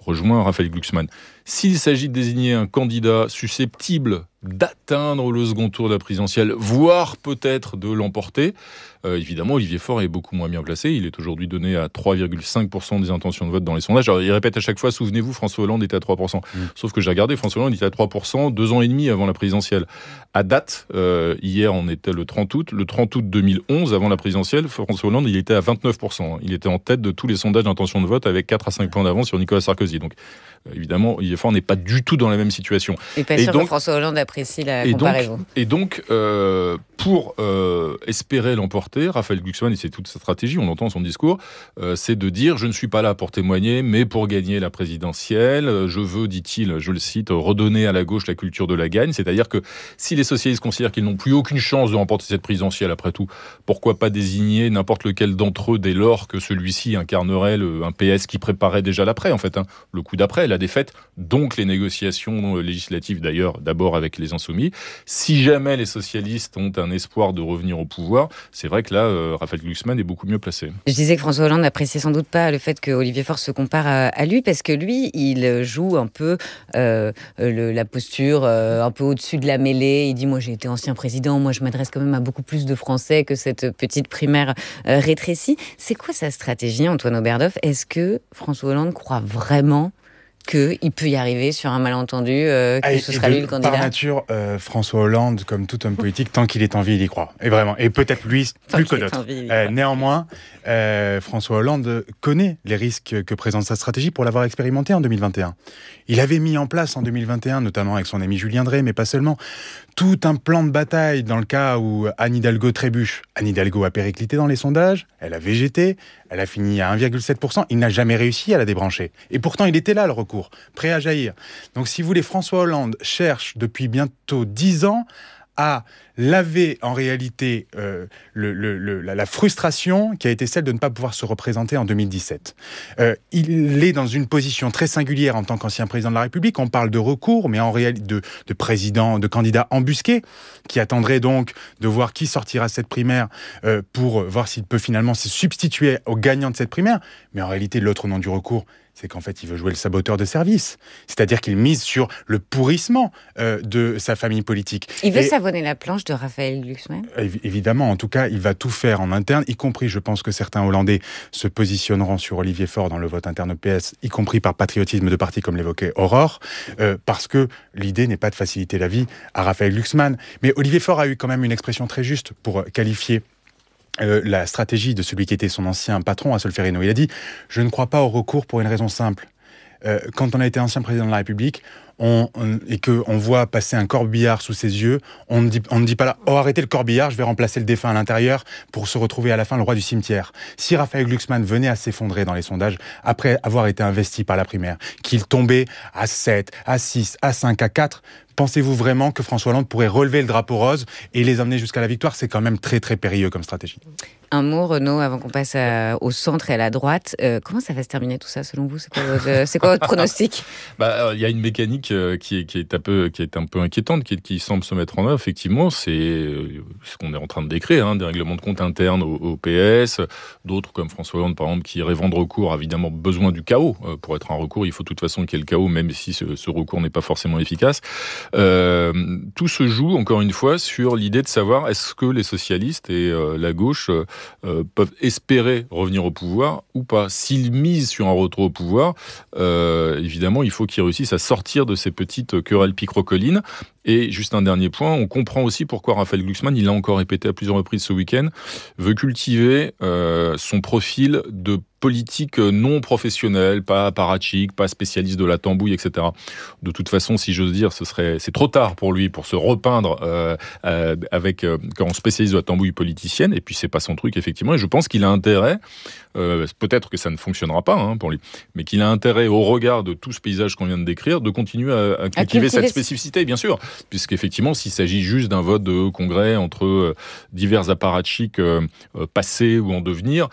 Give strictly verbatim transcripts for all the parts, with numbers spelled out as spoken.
rejoint Raphaël Glucksmann. S'il s'agit de désigner un candidat susceptible d'atteindre le second tour de la présidentielle, voire peut-être de l'emporter, euh, évidemment, Olivier Faure est beaucoup moins bien placé. Il est aujourd'hui donné à trois virgule cinq pour cent des intentions de vote dans les sondages. Alors, il répète à chaque fois, souvenez-vous, François Hollande était à trois pour cent. Mmh. Sauf que j'ai regardé, François Hollande était à trois pour cent deux ans et demi avant la présidentielle. À date, euh, hier, on était le trente août. Le trente août deux mille onze, avant la présidentielle, François Hollande, il était à vingt-neuf pour cent. Il était en tête de tous les sondages d'intention de vote avec quatre à cinq points d'avance sur Nicolas Sarkozy. Donc, euh, évidemment, Olivier Faure n'est pas du tout dans la même situation. Et pas et sûr donc, que François Hollande apprécie la et comparaison. Donc, et donc, euh, pour euh, espérer l'emporter, Raphaël Glucksmann, et c'est toute sa stratégie, on l'entend dans son discours, euh, c'est de dire « je ne suis pas là pour témoigner, mais pour gagner la présidentielle, je veux, dit-il, je le cite, redonner à la gauche la culture de la gagne ». C'est-à-dire que si les socialistes considèrent qu'ils n'ont plus aucune chance de remporter cette présidentielle, après tout, pourquoi pas désigner n'importe lequel d'entre eux dès lors que celui-ci incarnerait le, un P S qui préparait déjà l'après, en fait, hein, le coup d'après, la défaite, donc les négociations législatives d'ailleurs, d'abord avec les Insoumis. Si jamais les socialistes ont un espoir de revenir au pouvoir, c'est vrai que là, euh, Raphaël Glucksmann est beaucoup mieux placé. Je disais que François Hollande n'appréciait sans doute pas le fait que Olivier Faure se compare à, à lui, parce que lui, il joue un peu euh, le, la posture euh, un peu au-dessus de la mêlée. Il dit « moi j'ai été ancien président, moi je m'adresse quand même à beaucoup plus de Français que cette petite primaire euh, rétrécie ». C'est quoi sa stratégie, Antoine Oberdoff ? Est-ce que François Hollande croit vraiment qu'il peut y arriver sur un malentendu, euh, que et, ce sera lui le candidat? Par nature, euh, François Hollande, comme tout homme politique, tant qu'il est en vie, il y croit. Et vraiment. Et peut-être lui, plus que d'autres. Euh, néanmoins, euh, François Hollande connaît les risques que présente sa stratégie pour l'avoir expérimenté en deux mille vingt et un. Il avait mis en place en deux mille vingt et un, notamment avec son ami Julien Drey, mais pas seulement, tout un plan de bataille dans le cas où Anne Hidalgo trébuche. Anne Hidalgo a périclité dans les sondages, elle a végété, elle a fini à un virgule sept pour cent, il n'a jamais réussi à la débrancher. Et pourtant, il était là, le recours, prêt à jaillir. Donc, si vous voulez, François Hollande cherche depuis bientôt dix ans à laver en réalité euh, le, le, le, la, la frustration qui a été celle de ne pas pouvoir se représenter en deux mille dix-sept. Euh, il est dans une position très singulière en tant qu'ancien président de la République. On parle de recours, mais en réalité de, de président, de candidat embusqué, qui attendrait donc de voir qui sortira de cette primaire euh, pour voir s'il peut finalement se substituer au gagnant de cette primaire. Mais en réalité, l'autre nom du recours, c'est qu'en fait, il veut jouer le saboteur de service. C'est-à-dire qu'il mise sur le pourrissement euh, de sa famille politique. Il veut Et, savonner la planche de Raphaël Glucksmann ? Évidemment, en tout cas, il va tout faire en interne, y compris, je pense que certains Hollandais se positionneront sur Olivier Faure dans le vote interne au P S, y compris par patriotisme de parti, comme l'évoquait Aurore, euh, parce que l'idée n'est pas de faciliter la vie à Raphaël Glucksmann. Mais Olivier Faure a eu quand même une expression très juste pour qualifier Euh, la stratégie de celui qui était son ancien patron, Assolferino. Il a dit « Je ne crois pas au recours pour une raison simple. Euh, quand on a été ancien président de la République, on, on, et qu'on voit passer un corbillard sous ses yeux, on ne dit, on ne dit pas là « Oh, arrêtez le corbillard, je vais remplacer le défunt à l'intérieur pour se retrouver à la fin le roi du cimetière. » Si Raphaël Glucksmann venait à s'effondrer dans les sondages, après avoir été investi par la primaire, qu'il tombait à sept, à six, à cinq, à quatre, pensez-vous vraiment que François Hollande pourrait relever le drapeau rose et les amener jusqu'à la victoire ? C'est quand même très très périlleux comme stratégie. Un mot, Renaud, avant qu'on passe à, au centre et à la droite. Euh, comment ça va se terminer tout ça, selon vous ? C'est quoi votre, c'est quoi votre pronostic ? Bah, il y a une mécanique euh, qui, est, qui, est un peu, qui est un peu inquiétante, qui, qui semble se mettre en œuvre. Effectivement, c'est euh, ce qu'on est en train de décrire, hein, des règlements de compte internes au, au P S. D'autres, comme François Hollande, par exemple, qui rêvant de recours, a évidemment besoin du chaos. Euh, pour être un recours, il faut de toute façon qu'il y ait le chaos, même si ce, ce recours n'est pas forcément efficace. Euh, tout se joue, encore une fois, sur l'idée de savoir est-ce que les socialistes et euh, la gauche euh, peuvent espérer revenir au pouvoir ou pas. S'ils misent sur un retour au pouvoir, euh, évidemment, il faut qu'ils réussissent à sortir de ces petites querelles picrocolines. Et juste un dernier point, on comprend aussi pourquoi Raphaël Glucksmann, il l'a encore répété à plusieurs reprises ce week-end, veut cultiver euh, son profil de politique non professionnelle, pas apparatchik, pas spécialiste de la tambouille, et cetera. De toute façon, si j'ose dire, ce serait, c'est trop tard pour lui pour se repeindre euh, euh, avec euh, quand on spécialise de la tambouille politicienne. Et puis c'est pas son truc effectivement. Et je pense qu'il a intérêt, euh, peut-être que ça ne fonctionnera pas hein, pour lui, mais qu'il a intérêt au regard de tout ce paysage qu'on vient de décrire, de continuer à, à cultiver, à cultiver cette spécificité, bien sûr, puisqu'effectivement, s'il s'agit juste d'un vote de congrès entre euh, divers apparatchiks euh, euh, passés ou en devenir.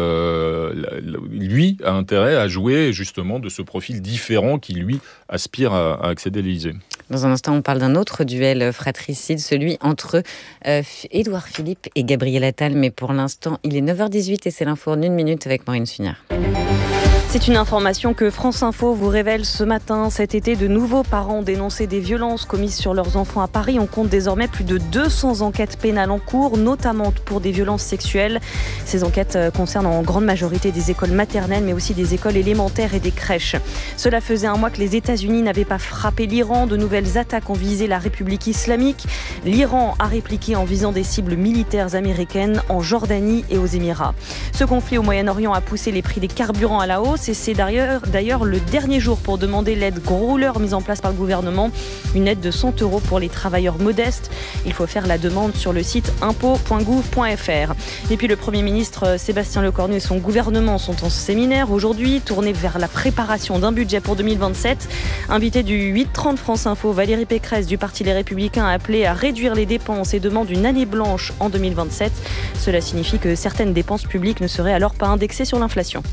Euh, lui a intérêt à jouer justement de ce profil différent qui lui aspire à, à accéder à l'Élysée. Dans un instant, on parle d'un autre duel fratricide, celui entre euh, Édouard Philippe et Gabriel Attal. Mais pour l'instant, il est neuf heures dix-huit et c'est l'info en une minute avec Maureen Sugnard. C'est une information que France Info vous révèle ce matin. Cet été, de nouveaux parents ont dénoncé des violences commises sur leurs enfants à Paris. On compte désormais plus de deux cents enquêtes pénales en cours, notamment pour des violences sexuelles. Ces enquêtes concernent en grande majorité des écoles maternelles, mais aussi des écoles élémentaires et des crèches. Cela faisait un mois que les États-Unis n'avaient pas frappé l'Iran. De nouvelles attaques ont visé la République islamique. L'Iran a répliqué en visant des cibles militaires américaines en Jordanie et aux Émirats. Ce conflit au Moyen-Orient a poussé les prix des carburants à la hausse. Et c'est d'ailleurs, d'ailleurs le dernier jour pour demander l'aide gros rouleur mise en place par le gouvernement. Une aide de cent euros pour les travailleurs modestes. Il faut faire la demande sur le site impôts point gouv point f r. Et puis le Premier ministre Sébastien Lecornu et son gouvernement sont en séminaire aujourd'hui, tourné vers la préparation d'un budget pour deux mille vingt-sept. Invité du huit trente France Info, Valérie Pécresse du Parti Les Républicains a appelé à réduire les dépenses et demande une année blanche en deux mille vingt-sept. Cela signifie que certaines dépenses publiques ne seraient alors pas indexées sur l'inflation.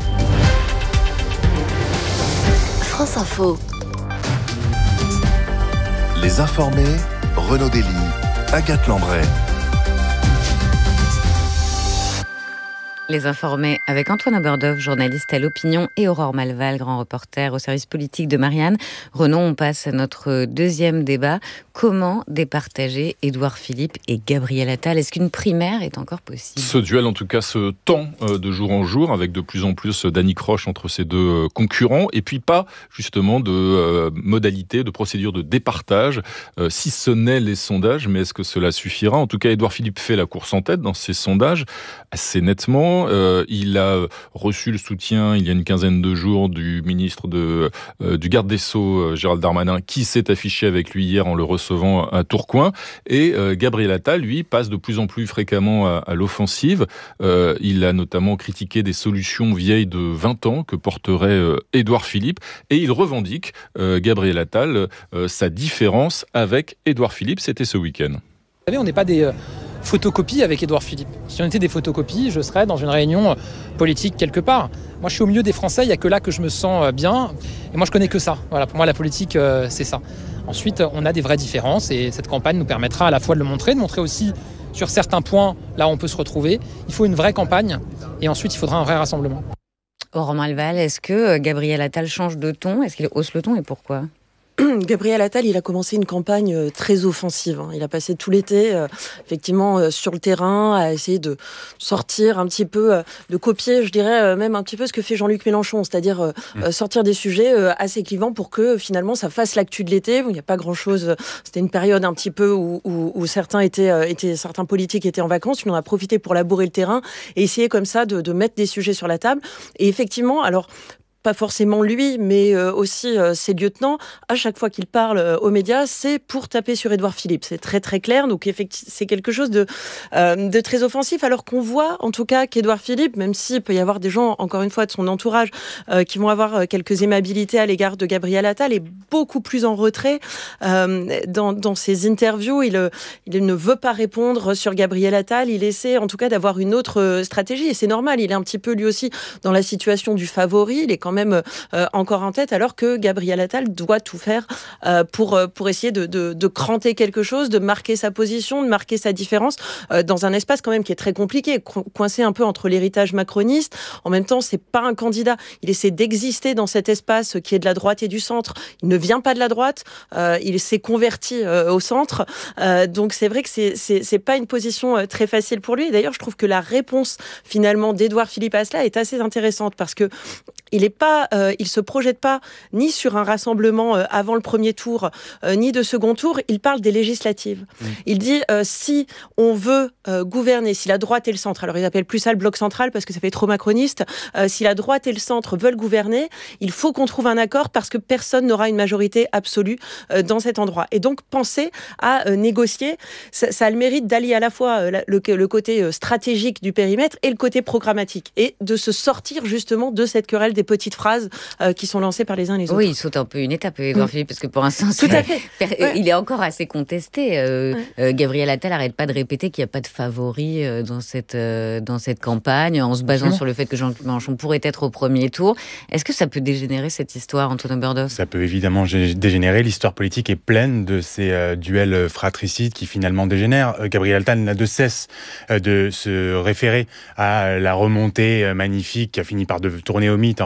France Info. Les informés, Renaud Dely, Agathe Lambray. Les informés avec Antoine Oberdoff, journaliste à l'Opinion, et Aurore Malval, grand reporter au service politique de Marianne. Renaud, on passe à notre deuxième débat. Comment départager Édouard Philippe et Gabriel Attal ? Est-ce qu'une primaire est encore possible ? Ce duel, en tout cas, se tend de jour en jour, avec de plus en plus d'anicroches entre ces deux concurrents, et puis pas, justement, de euh, modalités, de procédures de départage, euh, si ce n'est les sondages, mais est-ce que cela suffira ? En tout cas, Édouard Philippe fait la course en tête dans ces sondages, assez nettement. Euh, il a reçu le soutien il y a une quinzaine de jours du ministre de, euh, du garde des Sceaux, euh, Gérald Darmanin, qui s'est affiché avec lui hier en le recevant à Tourcoing. Et euh, Gabriel Attal, lui, passe de plus en plus fréquemment à, à l'offensive. Euh, il a notamment critiqué des solutions vieilles de vingt ans que porterait euh, Édouard Philippe. Et il revendique, euh, Gabriel Attal, euh, sa différence avec Édouard Philippe. C'était ce week-end. Vous savez, on n'est pas des... Euh... photocopie avec Édouard Philippe. Si on était des photocopies, je serais dans une réunion politique quelque part. Moi, je suis au milieu des Français, il n'y a que là que je me sens bien. Et moi, je connais que ça. Voilà, pour moi, la politique, c'est ça. Ensuite, on a des vraies différences et cette campagne nous permettra à la fois de le montrer, de montrer aussi sur certains points, là où on peut se retrouver. Il faut une vraie campagne et ensuite, il faudra un vrai rassemblement. Aurore Malval, est-ce que Gabriel Attal change de ton ? Est-ce qu'il hausse le ton et pourquoi ? Gabriel Attal, il a commencé une campagne très offensive. Il a passé tout l'été, euh, effectivement, euh, sur le terrain, à essayer de sortir un petit peu, euh, de copier, je dirais, euh, même un petit peu ce que fait Jean-Luc Mélenchon, c'est-à-dire euh, mmh. sortir des sujets euh, assez clivants pour que, finalement, ça fasse l'actu de l'été. Bon, il n'y a pas grand-chose. C'était une période un petit peu où, où, où certains étaient, euh, étaient, certains politiques étaient en vacances. Il en a profité pour labourer le terrain et essayer comme ça de, de mettre des sujets sur la table. Et effectivement, alors... pas forcément lui, mais euh, aussi euh, ses lieutenants, à chaque fois qu'ils parlent euh, aux médias, c'est pour taper sur Édouard Philippe. C'est très très clair, donc effectivement, c'est quelque chose de, euh, de très offensif, alors qu'on voit en tout cas qu'Édouard Philippe, même s'il peut y avoir des gens, encore une fois, de son entourage, euh, qui vont avoir quelques aimabilités à l'égard de Gabriel Attal, est beaucoup plus en retrait euh, dans, dans ses interviews. Il, il ne veut pas répondre sur Gabriel Attal, il essaie en tout cas d'avoir une autre stratégie, et c'est normal, il est un petit peu lui aussi dans la situation du favori, il est quand même euh, encore en tête, alors que Gabriel Attal doit tout faire euh, pour, pour essayer de, de, de cranter quelque chose, de marquer sa position, de marquer sa différence euh, dans un espace quand même qui est très compliqué, co- coincé un peu entre l'héritage macroniste. En même temps, c'est pas un candidat. Il essaie d'exister dans cet espace qui est de la droite et du centre. Il ne vient pas de la droite. Euh, il s'est converti euh, au centre. Euh, donc c'est vrai que c'est, c'est, c'est pas une position euh, très facile pour lui. Et d'ailleurs, je trouve que la réponse finalement d'Édouard Philippe à cela est assez intéressante parce que il est pas, euh, il se projette pas ni sur un rassemblement euh, avant le premier tour, euh, ni de second tour. Il parle des législatives. Mmh. Il dit euh, si on veut euh, gouverner, si la droite et le centre, alors ils appellent plus ça le bloc central parce que ça fait trop macroniste. Euh, si la droite et le centre veulent gouverner, il faut qu'on trouve un accord parce que personne n'aura une majorité absolue euh, dans cet endroit. Et donc penser à euh, négocier, ça, ça a le mérite d'allier à la fois euh, le, le côté euh, stratégique du périmètre et le côté programmatique, et de se sortir justement de cette querelle des petites phrases euh, qui sont lancées par les uns et les autres. Oui, il saute un peu une étape, Édouard mmh. Philippe, parce que pour l'instant, tout à fait. Ouais. Il est encore assez contesté. Euh, ouais. euh, Gabriel Attal n'arrête pas de répéter qu'il n'y a pas de favori euh, dans cette euh, dans cette campagne, en se basant Absolument. sur le fait que Jean-Luc Mélenchon pourrait être au premier tour. Est-ce que ça peut dégénérer cette histoire, Antoine Oberdoff ? Ça peut évidemment dégénérer. L'histoire politique est pleine de ces euh, duels fratricides qui finalement dégénèrent. Euh, Gabriel Attal n'a de cesse euh, de se référer à la remontée euh, magnifique qui a fini par de tourner au mythe en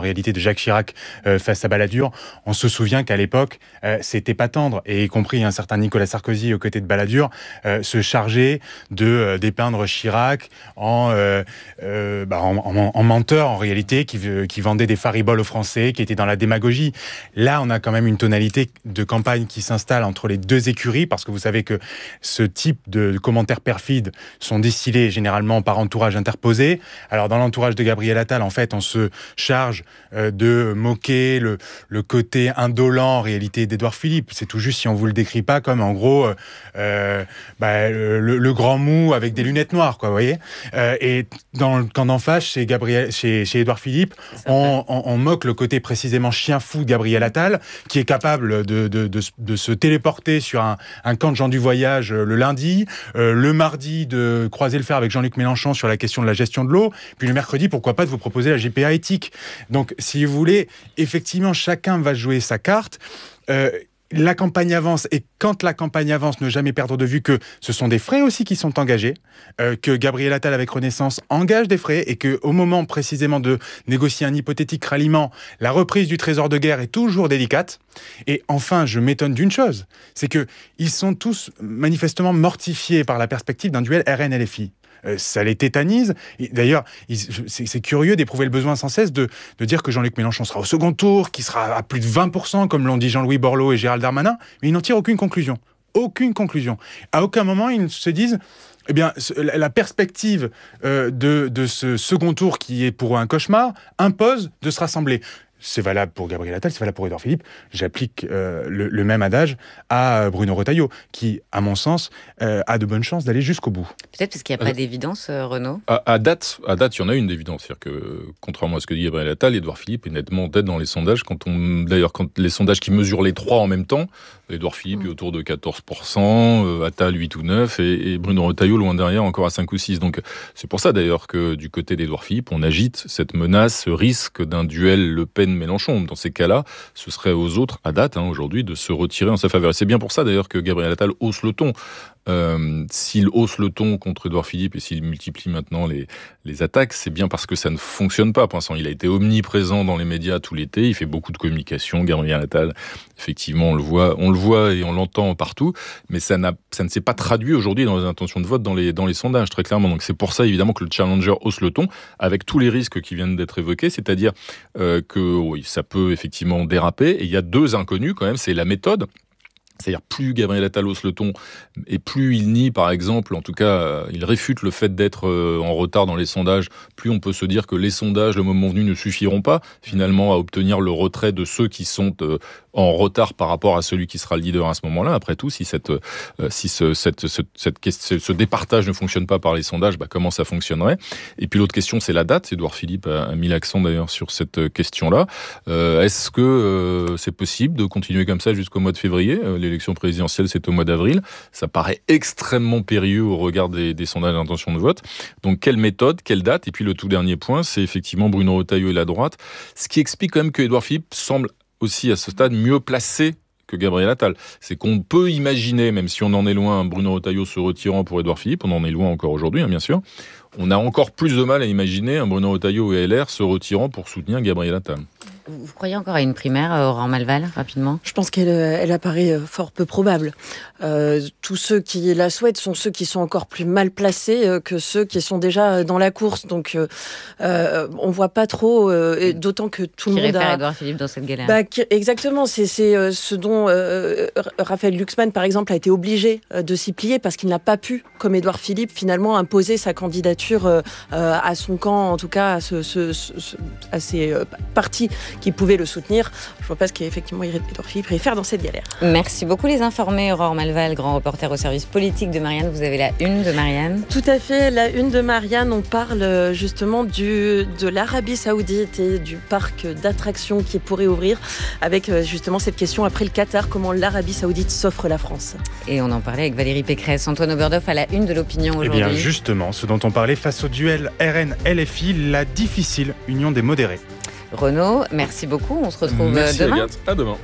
réalité de Jacques Chirac euh, face à Balladur. On se souvient qu'à l'époque, euh, c'était pas tendre, et y compris un certain Nicolas Sarkozy aux côtés de Balladur euh, se chargeait de euh, dépeindre Chirac en, euh, euh, bah, en, en, en menteur en réalité, qui, qui vendait des fariboles aux Français, qui était dans la démagogie. Là, on a quand même une tonalité de campagne qui s'installe entre les deux écuries, parce que vous savez que ce type de commentaires perfides sont distillés généralement par entourage interposé. Alors dans l'entourage de Gabriel Attal, en fait, on se charge euh, de moquer le, le côté indolent en réalité d'Édouard Philippe. C'est tout juste si on vous le décrit pas comme en gros euh, bah, le, le grand mou avec des lunettes noires, quoi, vous voyez. Euh, et dans le camp d'en face, chez Gabriel, chez, chez Édouard Philippe, on, on, on moque le côté précisément chien fou de Gabriel Attal, qui est capable de, de, de, de se téléporter sur un, un camp de gens du voyage le lundi, euh, le mardi de croiser le fer avec Jean-Luc Mélenchon sur la question de la gestion de l'eau, puis le mercredi, pourquoi pas, de vous proposer la G P A éthique. Donc, si vous voulez, effectivement, chacun va jouer sa carte. Euh, La campagne avance, et quand la campagne avance, ne jamais perdre de vue que ce sont des frais aussi qui sont engagés, euh, que Gabriel Attal avec Renaissance engage des frais, et qu'au moment précisément de négocier un hypothétique ralliement, la reprise du trésor de guerre est toujours délicate. Et enfin, je m'étonne d'une chose, c'est qu'ils sont tous manifestement mortifiés par la perspective d'un duel R N L F I. Euh, ça les tétanise. Et d'ailleurs, ils, c'est, c'est curieux d'éprouver le besoin sans cesse de, de dire que Jean-Luc Mélenchon sera au second tour, qu'il sera à plus de vingt pour cent, comme l'ont dit Jean-Louis Borloo et Gérald Darmanin, mais ils n'en tirent aucune conclusion. Aucune conclusion. À aucun moment, ils ne se disent... Eh bien, la perspective euh, de, de ce second tour, qui est pour eux un cauchemar, impose de se rassembler. C'est valable pour Gabriel Attal, c'est valable pour Édouard Philippe. J'applique euh, le, le même adage à Bruno Retailleau, qui, à mon sens, euh, a de bonnes chances d'aller jusqu'au bout. Peut-être parce qu'il n'y a pas euh, d'évidence, euh, Renaud. À, à date, à date, il y en a une d'évidence. C'est-à-dire que, contrairement à ce que dit Gabriel Attal, Édouard Philippe est nettement en tête dans les sondages. Quand on, d'ailleurs, quand les sondages qui mesurent les trois en même temps, Édouard Philippe mmh. est autour de quatorze pour cent, euh, Attal huit ou neuf, et, et Bruno Retailleau loin derrière, encore à cinq ou six. Donc, c'est pour ça d'ailleurs que du côté d'Édouard Philippe, on agite cette menace, ce risque d'un duel Le Pen-Mélenchon. Dans ces cas-là, ce serait aux autres, à date, hein, aujourd'hui, de se retirer en sa faveur. Et c'est bien pour ça, d'ailleurs, que Gabriel Attal hausse le ton. Euh, s'il hausse le ton contre Édouard Philippe et s'il multiplie maintenant les, les attaques, c'est bien parce que ça ne fonctionne pas. Pour l'instant, il a été omniprésent dans les médias tout l'été, il fait beaucoup de communication, Gabriel Attal, effectivement, on le voit, on le voit et on l'entend partout, mais ça, n'a, ça ne s'est pas traduit aujourd'hui dans les intentions de vote, dans les, dans les sondages, très clairement. Donc c'est pour ça, évidemment, que le challenger hausse le ton, avec tous les risques qui viennent d'être évoqués, c'est-à-dire euh, que oui, ça peut effectivement déraper, et il y a deux inconnus quand même, c'est la méthode. C'est-à-dire, plus Gabriel Attal hausse le ton, et plus il nie, par exemple, en tout cas, euh, il réfute le fait d'être euh, en retard dans les sondages, plus on peut se dire que les sondages, le moment venu, ne suffiront pas, finalement, à obtenir le retrait de ceux qui sont euh, en retard par rapport à celui qui sera le leader à ce moment-là. Après tout, si, cette, euh, si ce, cette, ce, cette, ce, ce départage ne fonctionne pas par les sondages, bah, comment ça fonctionnerait ? Et puis l'autre question, c'est la date. Édouard Philippe a, a mis l'accent d'ailleurs sur cette question-là. Euh, est-ce que euh, c'est possible de continuer comme ça jusqu'au mois de février ? euh, L'élection présidentielle, c'est au mois d'avril. Ça paraît extrêmement périlleux au regard des, des sondages d'intention de vote. Donc, quelle méthode, quelle date ? Et puis, le tout dernier point, c'est effectivement Bruno Retailleau et la droite. Ce qui explique quand même que Édouard Philippe semble aussi, à ce stade, mieux placé que Gabriel Attal. C'est qu'on peut imaginer, même si on en est loin, Bruno Retailleau se retirant pour Édouard Philippe, on en est loin encore aujourd'hui, hein, bien sûr. On a encore plus de mal à imaginer un Bruno Retailleau et L R se retirant pour soutenir Gabriel Attal. Vous croyez encore à une primaire, Aurore Malval, rapidement ? Je pense qu'elle elle apparaît fort peu probable. Euh, tous ceux qui la souhaitent sont ceux qui sont encore plus mal placés que ceux qui sont déjà dans la course. Donc, euh, on voit pas trop, euh, et d'autant que tout qui le monde réfère a... Édouard Philippe dans cette galère. Bah, qui, exactement, c'est, c'est euh, ce dont euh, Raphaël Glucksmann, par exemple, a été obligé euh, de s'y plier parce qu'il n'a pas pu, comme Édouard Philippe, finalement imposer sa candidature euh, à son camp, en tout cas à, ce, ce, ce, à ses euh, partis qui pouvaient le soutenir. Je ne vois pas ce qu'effectivement Édouard Philippe préfère dans cette galère. Merci beaucoup les informés. Aurore Malval, grand reporter au service politique de Marianne. Vous avez la une de Marianne. Tout à fait, la une de Marianne. On parle justement du, de l'Arabie Saoudite et du parc d'attractions qui pourrait ouvrir, avec justement cette question après le Qatar, comment l'Arabie Saoudite s'offre la France. Et on en parlait avec Valérie Pécresse. Antoine Oberdoff à la une de l'Opinion aujourd'hui. Eh bien justement, ce dont on parlait face au duel R N L F I, la difficile union des modérés. Renaud, merci beaucoup. On se retrouve merci demain. Agathe. À demain.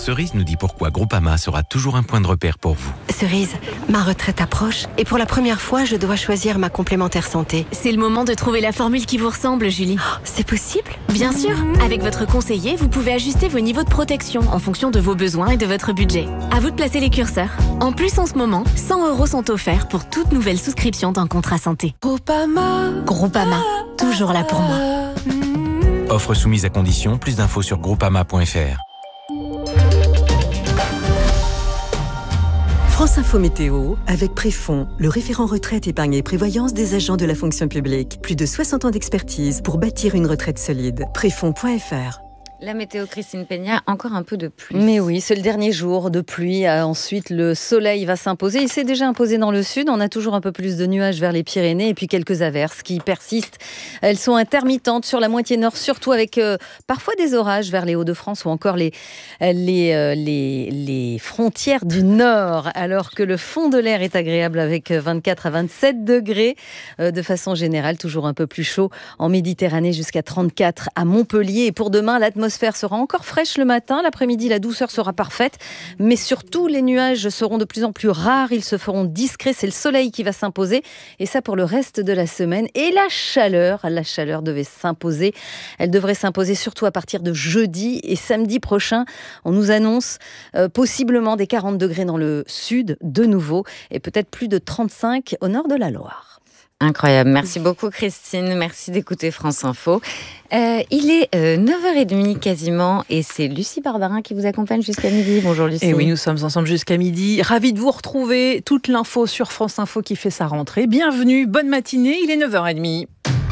Cerise nous dit pourquoi Groupama sera toujours un point de repère pour vous. Cerise, ma retraite approche et pour la première fois, je dois choisir ma complémentaire santé. C'est le moment de trouver la formule qui vous ressemble, Julie. Oh, c'est possible ? Bien sûr. Avec votre conseiller, vous pouvez ajuster vos niveaux de protection en fonction de vos besoins et de votre budget. À vous de placer les curseurs. En plus, en ce moment, cent euros sont offerts pour toute nouvelle souscription d'un contrat santé. Groupama. Groupama, toujours là pour moi. Offre soumise à condition, plus d'infos sur groupama point f r. France Info Météo, avec Préfond, le référent retraite, épargne et prévoyance des agents de la fonction publique. Plus de soixante ans d'expertise pour bâtir une retraite solide. Préfond point f r. La météo, Christine Peña, encore un peu de pluie. Mais oui, c'est le dernier jour de pluie. Ensuite, le soleil va s'imposer. Il s'est déjà imposé dans le sud. On a toujours un peu plus de nuages vers les Pyrénées et puis quelques averses qui persistent. Elles sont intermittentes sur la moitié nord, surtout avec euh, parfois des orages vers les Hauts-de-France ou encore les, les, euh, les, les frontières du nord. Alors que le fond de l'air est agréable avec vingt-quatre à vingt-sept degrés. Euh, de façon générale, toujours un peu plus chaud en Méditerranée jusqu'à trente-quatre à Montpellier. Et pour demain, l'atmosphère L'atmosphère sera encore fraîche le matin, l'après-midi la douceur sera parfaite, mais surtout les nuages seront de plus en plus rares, ils se feront discrets, c'est le soleil qui va s'imposer et ça pour le reste de la semaine. Et la chaleur, la chaleur devait s'imposer, elle devrait s'imposer surtout à partir de jeudi et samedi prochain. On nous annonce euh, possiblement des quarante degrés dans le sud de nouveau et peut-être plus de trente-cinq au nord de la Loire. Incroyable. Merci beaucoup Christine. Merci d'écouter France Info. Euh, il est euh, neuf heures trente quasiment et c'est Lucie Barbarin qui vous accompagne jusqu'à midi. Bonjour Lucie. Et oui, nous sommes ensemble jusqu'à midi. Ravi de vous retrouver. Toute l'info sur France Info qui fait sa rentrée. Bienvenue, bonne matinée. Il est neuf heures trente.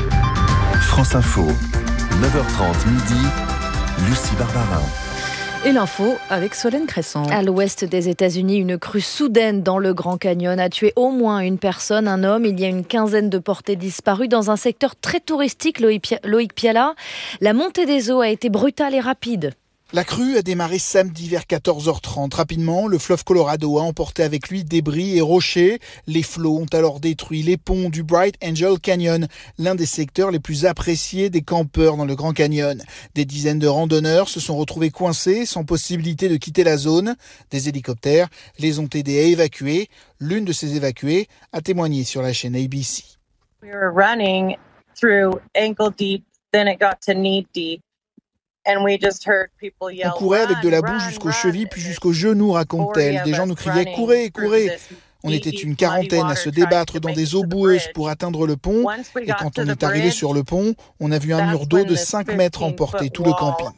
France Info, neuf heures trente midi. Lucie Barbarin. Et l'info avec Solène Crescent. À l'ouest des États-Unis, une crue soudaine dans le Grand Canyon a tué au moins une personne, un homme. Il y a une quinzaine de portées disparues dans un secteur très touristique, Loïc Piala. La montée des eaux a été brutale et rapide. La crue a démarré samedi vers quatorze heures trente. Rapidement, le fleuve Colorado a emporté avec lui débris et rochers. Les flots ont alors détruit les ponts du Bright Angel Canyon, l'un des secteurs les plus appréciés des campeurs dans le Grand Canyon. Des dizaines de randonneurs se sont retrouvés coincés, sans possibilité de quitter la zone. Des hélicoptères les ont aidés à évacuer. L'une de ces évacuées a témoigné sur la chaîne A B C. We were running through ankle deep, then it got to knee deep. On courait avec de la boue jusqu'aux chevilles puis jusqu'aux genoux, raconte-t-elle. Des gens nous criaient « Courez, courez !» On était une quarantaine à se débattre dans des eaux boueuses pour atteindre le pont. Et quand on est arrivé sur le pont, on a vu un mur d'eau de cinq mètres emporter tout le camping.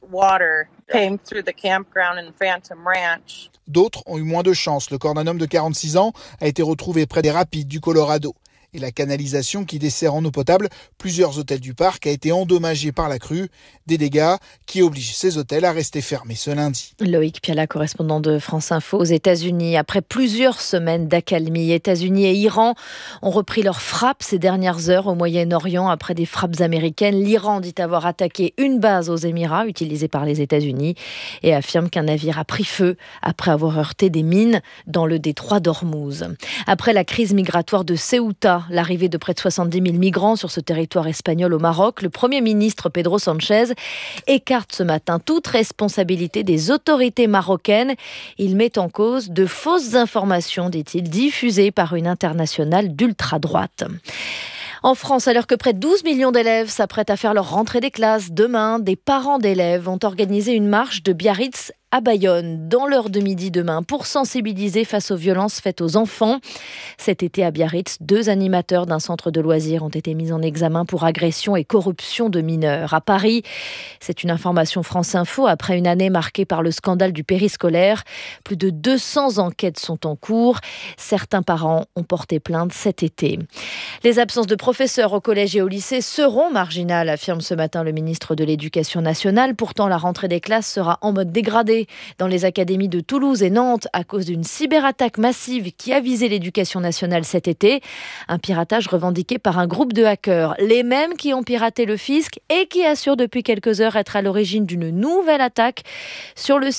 D'autres ont eu moins de chance. Le corps d'un homme de quarante-six ans a été retrouvé près des rapides du Colorado. Et la canalisation qui dessert en eau potable plusieurs hôtels du parc a été endommagée par la crue. Des dégâts qui obligent ces hôtels à rester fermés ce lundi. Loïc Piala, correspondant de France Info aux États-Unis. Après plusieurs semaines d'accalmie, États-Unis et Iran ont repris leurs frappes ces dernières heures au Moyen-Orient. Après des frappes américaines, l'Iran dit avoir attaqué une base aux Émirats utilisée par les États-Unis et affirme qu'un navire a pris feu après avoir heurté des mines dans le détroit d'Ormuz. Après la crise migratoire de Ceuta, l'arrivée de près de soixante-dix mille migrants sur ce territoire espagnol au Maroc, le Premier ministre Pedro Sánchez écarte ce matin toute responsabilité des autorités marocaines. Il met en cause de fausses informations, dit-il, diffusées par une internationale d'ultra-droite. En France, alors que près de douze millions d'élèves s'apprêtent à faire leur rentrée des classes, demain, des parents d'élèves ont organisé une marche de Biarritz à Bayonne, dans l'heure de midi demain, pour sensibiliser face aux violences faites aux enfants. Cet été à Biarritz, deux animateurs d'un centre de loisirs ont été mis en examen pour agression et corruption de mineurs. À Paris, c'est une information France Info, après une année marquée par le scandale du périscolaire. Plus de deux cents enquêtes sont en cours. Certains parents ont porté plainte cet été. Les absences de professeurs au collège et au lycée seront marginales, affirme ce matin le ministre de l'Éducation nationale. Pourtant, la rentrée des classes sera en mode dégradé dans les académies de Toulouse et Nantes à cause d'une cyberattaque massive qui a visé l'éducation nationale cet été. Un piratage revendiqué par un groupe de hackers, les mêmes qui ont piraté le fisc et qui assurent depuis quelques heures être à l'origine d'une nouvelle attaque sur le site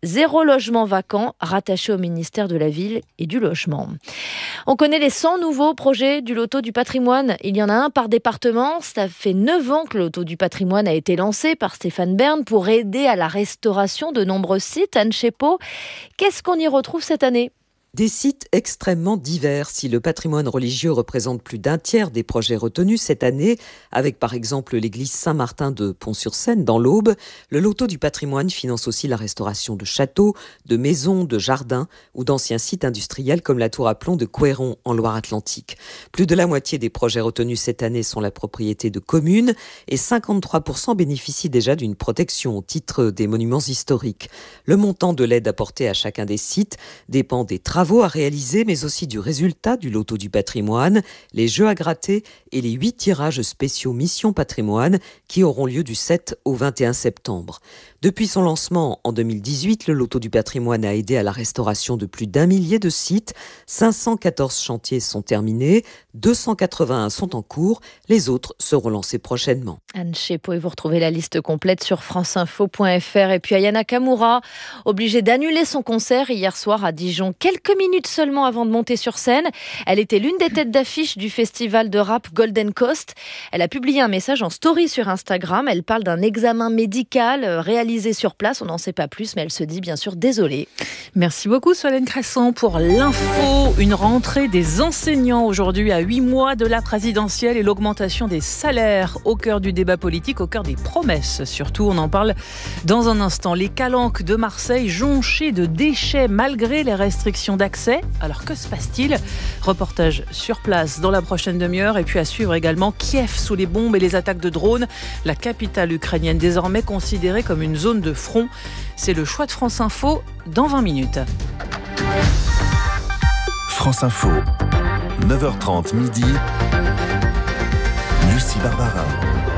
Zéro logement vacant, rattaché au ministère de la Ville et du Logement. On connaît les cent nouveaux projets du Loto du patrimoine. Il y en a un par département. Ça fait neuf ans que le Loto du patrimoine a été lancé par Stéphane Bern pour aider à la restauration de nombreux sites. Anne Chepot, qu'est-ce qu'on y retrouve cette année ? Des sites extrêmement divers. Si le patrimoine religieux représente plus d'un tiers des projets retenus cette année, avec par exemple l'église Saint-Martin de Pont-sur-Seine dans l'Aube, le Loto du patrimoine finance aussi la restauration de châteaux, de maisons, de jardins ou d'anciens sites industriels comme la tour à plomb de Couéron en Loire-Atlantique. Plus de la moitié des projets retenus cette année sont la propriété de communes et cinquante-trois pour cent bénéficient déjà d'une protection au titre des monuments historiques. Le montant de l'aide apportée à chacun des sites dépend des travaux à réaliser, mais aussi du résultat du Loto du patrimoine, les jeux à gratter et les huit tirages spéciaux Mission Patrimoine qui auront lieu du sept au vingt et un septembre. Depuis son lancement en deux mille dix-huit, le Loto du patrimoine a aidé à la restauration de plus d'un millier de sites. cinq cent quatorze chantiers sont terminés, deux cent quatre-vingt-un sont en cours. Les autres seront lancés prochainement. Anne Chepot, et vous retrouvez la liste complète sur franceinfo point f r. Et puis Aya Nakamura, obligée d'annuler son concert hier soir à Dijon, quelques minutes seulement avant de monter sur scène. Elle était l'une des têtes d'affiche du festival de rap Golden Coast. Elle a publié un message en story sur Instagram. Elle parle d'un examen médical réalisé sur place. On n'en sait pas plus, mais elle se dit bien sûr désolée. Merci beaucoup Solène Cresson pour l'info. Une rentrée des enseignants aujourd'hui à huit mois de la présidentielle et l'augmentation des salaires au cœur du débat politique, au cœur des promesses. Surtout, on en parle dans un instant. Les calanques de Marseille jonchées de déchets malgré les restrictions d'accès. Alors que se passe-t-il ? Reportage sur place dans la prochaine demi-heure et puis à suivre également Kiev sous les bombes et les attaques de drones. La capitale ukrainienne désormais considérée comme une zone de front. C'est le choix de France Info dans vingt minutes. France Info, neuf heures trente midi, Lucie Barbara.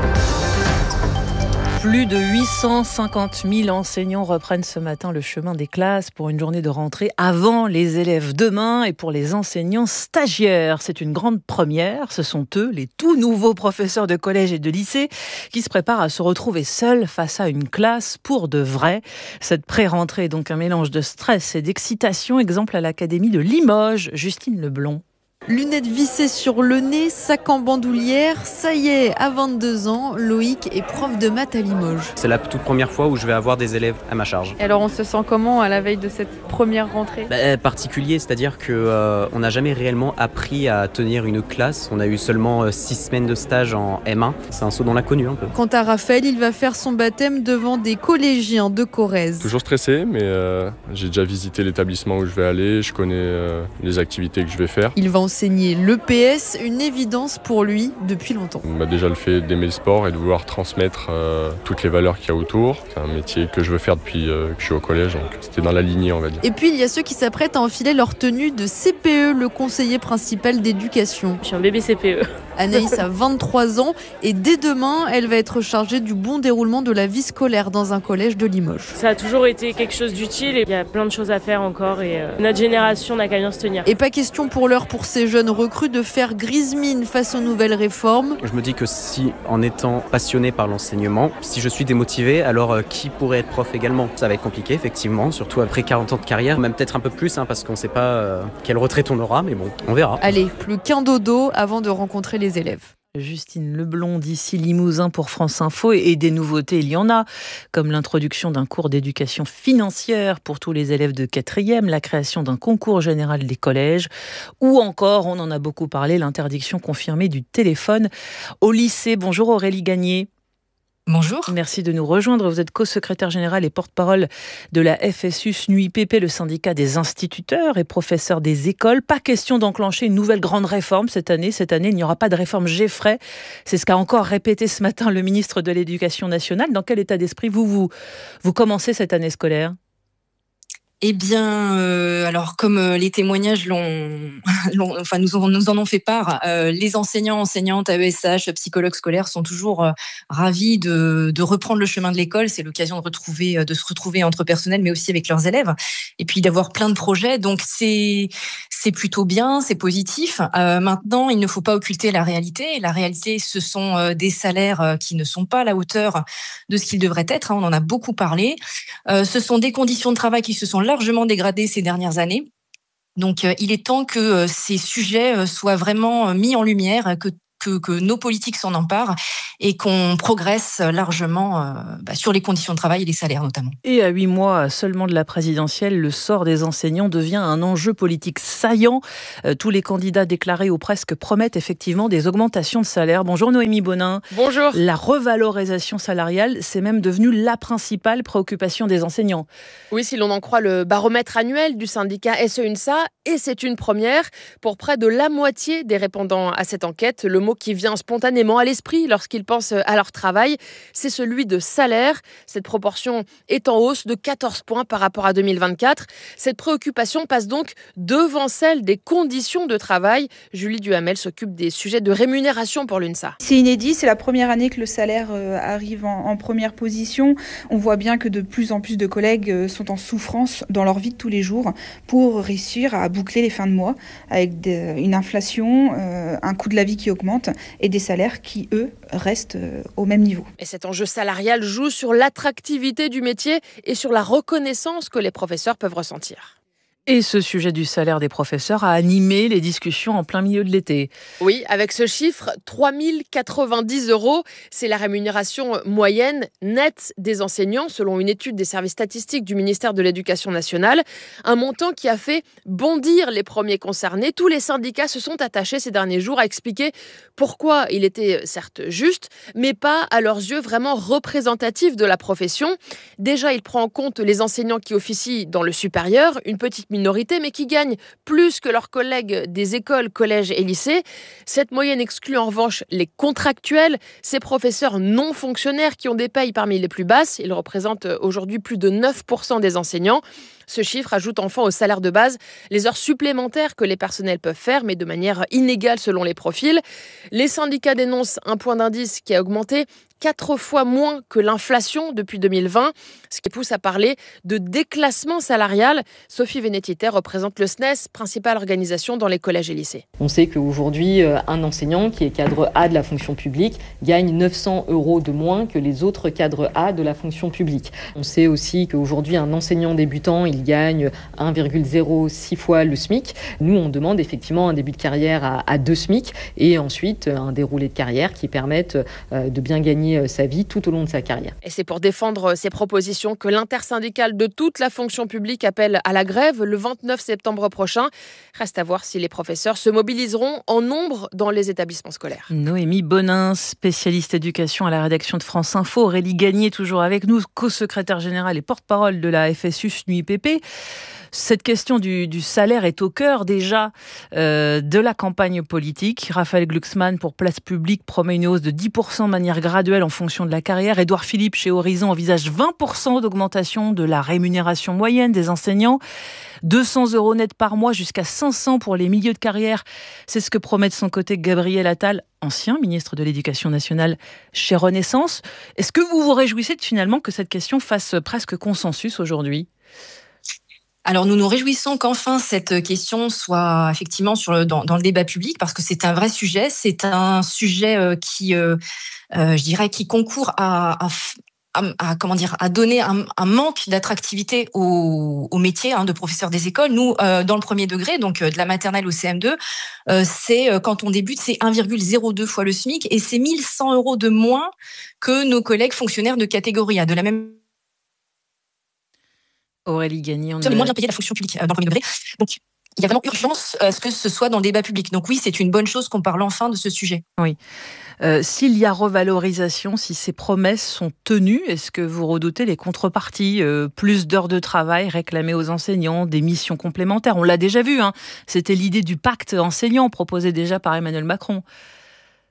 Plus de huit cent cinquante mille enseignants reprennent ce matin le chemin des classes pour une journée de rentrée avant les élèves demain et pour les enseignants stagiaires. C'est une grande première. Ce sont eux, les tout nouveaux professeurs de collège et de lycée, qui se préparent à se retrouver seuls face à une classe pour de vrai. Cette pré-rentrée est donc un mélange de stress et d'excitation. Exemple à l'Académie de Limoges, Justine Leblond. Lunettes vissées sur le nez, sac en bandoulière, ça y est, à vingt-deux ans, Loïc est prof de maths à Limoges. C'est la toute première fois où je vais avoir des élèves à ma charge. Et alors on se sent comment à la veille de cette première rentrée ? bah, Particulier, c'est-à-dire qu'on euh, n'a jamais réellement appris à tenir une classe. On a eu seulement euh, six semaines de stage en M un. C'est un saut dans l'inconnu un peu. Quant à Raphaël, il va faire son baptême devant des collégiens de Corrèze. Toujours stressé, mais euh, j'ai déjà visité l'établissement où je vais aller, je connais euh, les activités que je vais faire. Il va enseigner l'E P S, une évidence pour lui depuis longtemps. On m'a déjà le fait d'aimer le sport et de vouloir transmettre euh, toutes les valeurs qu'il y a autour. C'est un métier que je veux faire depuis euh, que je suis au collège, donc c'était dans la lignée, on va dire. Et puis il y a ceux qui s'apprêtent à enfiler leur tenue de C P E, le conseiller principal d'éducation. Je suis un bébé C P E. Anaïs a vingt-trois ans et dès demain, elle va être chargée du bon déroulement de la vie scolaire dans un collège de Limoges. Ça a toujours été quelque chose d'utile et il y a plein de choses à faire encore et euh, notre génération n'a qu'à bien se tenir. Et pas question pour l'heure pour ces jeunes recrues de faire grise mine face aux nouvelles réformes. Je me dis que si, en étant passionné par l'enseignement, si je suis démotivé, alors euh, qui pourrait être prof également ? Ça va être compliqué, effectivement, surtout après quarante ans de carrière, même peut-être un peu plus, hein, parce qu'on ne sait pas euh, quelle retraite on aura, mais bon, on verra. Allez, plus qu'un dodo avant de rencontrer les élèves. Justine Leblond d'ici Limousin pour France Info et des nouveautés, il y en a, comme l'introduction d'un cours d'éducation financière pour tous les élèves de quatrième, la création d'un concours général des collèges ou encore, on en a beaucoup parlé, l'interdiction confirmée du téléphone au lycée. Bonjour Aurélie Gagné. Bonjour. Merci de nous rejoindre. Vous êtes co-secrétaire générale et porte-parole de la F S U S N U I P P, le syndicat des instituteurs et professeurs des écoles. Pas question d'enclencher une nouvelle grande réforme cette année. Cette année, il n'y aura pas de réforme Geffray. C'est ce qu'a encore répété ce matin le ministre de l'Éducation nationale. Dans quel état d'esprit vous, vous, vous commencez cette année scolaire ? Eh bien, euh, alors comme euh, les témoignages l'ont, l'ont, enfin nous, ont, nous en ont fait part, euh, les enseignants, enseignantes, A E S H, psychologues scolaires sont toujours euh, ravis de, de reprendre le chemin de l'école. C'est l'occasion de retrouver, de se retrouver entre personnels, mais aussi avec leurs élèves, et puis d'avoir plein de projets. Donc c'est c'est plutôt bien, c'est positif. Euh, maintenant, il ne faut pas occulter la réalité. La réalité, ce sont euh, des salaires qui ne sont pas à la hauteur de ce qu'ils devraient être. Hein, on en a beaucoup parlé. Euh, ce sont des conditions de travail qui se sont largement dégradées ces dernières années. Donc, euh, il est temps que euh, ces sujets euh, soient vraiment mis en lumière, que Que, que nos politiques s'en emparent et qu'on progresse largement euh, bah, sur les conditions de travail et les salaires notamment. Et à huit mois seulement de la présidentielle, le sort des enseignants devient un enjeu politique saillant. Euh, tous les candidats déclarés ou presque promettent effectivement des augmentations de salaire. Bonjour Noémie Bonin. Bonjour. La revalorisation salariale, c'est même devenu la principale préoccupation des enseignants. Oui, si l'on en croit le baromètre annuel du syndicat S E U N S A, et c'est une première pour près de la moitié des répondants à cette enquête. Le mot qui vient spontanément à l'esprit lorsqu'ils pensent à leur travail, c'est celui de salaire. Cette proportion est en hausse de quatorze points par rapport à deux mille vingt-quatre. Cette préoccupation passe donc devant celle des conditions de travail. Julie Duhamel s'occupe des sujets de rémunération pour l'U N S A. C'est inédit, c'est la première année que le salaire arrive en, en première position. On voit bien que de plus en plus de collègues sont en souffrance dans leur vie de tous les jours pour réussir à boucler les fins de mois avec de, une inflation, euh, un coût de la vie qui augmente et des salaires qui, eux, restent au même niveau. Et cet enjeu salarial joue sur l'attractivité du métier et sur la reconnaissance que les professeurs peuvent ressentir. Et ce sujet du salaire des professeurs a animé les discussions en plein milieu de l'été. Oui, avec ce chiffre, trois mille quatre-vingt-dix euros, c'est la rémunération moyenne nette des enseignants, selon une étude des services statistiques du ministère de l'Éducation nationale. Un montant qui a fait bondir les premiers concernés. Tous les syndicats se sont attachés ces derniers jours à expliquer pourquoi il était certes juste, mais pas à leurs yeux vraiment représentatif de la profession. Déjà, il prend en compte les enseignants qui officient dans le supérieur, une petite minorité, mais qui gagnent plus que leurs collègues des écoles, collèges et lycées. Cette moyenne exclut en revanche les contractuels, ces professeurs non fonctionnaires qui ont des payes parmi les plus basses. Ils représentent aujourd'hui plus de neuf pour cent des enseignants. Ce chiffre ajoute enfin au salaire de base les heures supplémentaires que les personnels peuvent faire, mais de manière inégale selon les profils. Les syndicats dénoncent un point d'indice qui a augmenté quatre fois moins que l'inflation depuis deux mille vingt, ce qui pousse à parler de déclassement salarial. Sophie Vénétiter représente le S N E S, principale organisation dans les collèges et lycées. On sait qu'aujourd'hui, un enseignant qui est cadre A de la fonction publique gagne neuf cents euros de moins que les autres cadres A de la fonction publique. On sait aussi qu'aujourd'hui, un enseignant débutant, il gagne un virgule zéro six fois le SMIC. Nous, on demande effectivement un début de carrière à, à deux SMIC et ensuite un déroulé de carrière qui permette de bien gagner sa vie tout au long de sa carrière. Et c'est pour défendre ces propositions que l'intersyndicale de toute la fonction publique appelle à la grève le vingt-neuf septembre prochain. Reste à voir si les professeurs se mobiliseront en nombre dans les établissements scolaires. Noémie Bonin, spécialiste éducation à la rédaction de France Info. Aurélie Gagné, toujours avec nous, co-secrétaire générale et porte-parole de la F S U S N U I P P. Cette question du, du salaire est au cœur déjà euh, de la campagne politique. Raphaël Glucksmann pour Place Publique promet une hausse de dix pour cent de manière graduelle en fonction de la carrière. Édouard Philippe chez Horizon envisage vingt pour cent d'augmentation de la rémunération moyenne des enseignants. deux cents euros net par mois jusqu'à cinq cents pour les milieux de carrière. C'est ce que promet de son côté Gabriel Attal, ancien ministre de l'Éducation nationale chez Renaissance. Est-ce que vous vous réjouissez de, finalement que cette question fasse presque consensus aujourd'hui ? Alors, nous nous réjouissons qu'enfin cette question soit effectivement sur le, dans, dans le débat public, parce que c'est un vrai sujet. C'est un sujet euh, qui, euh, euh, je dirais, qui concourt à, à, à, à comment dire, à donner un, un manque d'attractivité au, au métier hein, de professeur des écoles. Nous, euh, dans le premier degré, donc euh, de la maternelle au C M deux, euh, c'est euh, quand on débute, c'est un virgule zéro deux fois le SMIC et c'est mille cent euros de moins que nos collègues fonctionnaires de catégorie A, de la même. Aurélie Gagné, on est moins bien payé la fonction publique euh, dans le premier degré. Donc, il y a vraiment urgence à ce que ce soit dans le débat public. Donc oui, c'est une bonne chose qu'on parle enfin de ce sujet. Oui. Euh, s'il y a revalorisation, si ces promesses sont tenues, est-ce que vous redoutez les contreparties, euh, plus d'heures de travail réclamées aux enseignants, des missions complémentaires ? On l'a déjà vu, hein. C'était l'idée du pacte enseignant proposé déjà par Emmanuel Macron.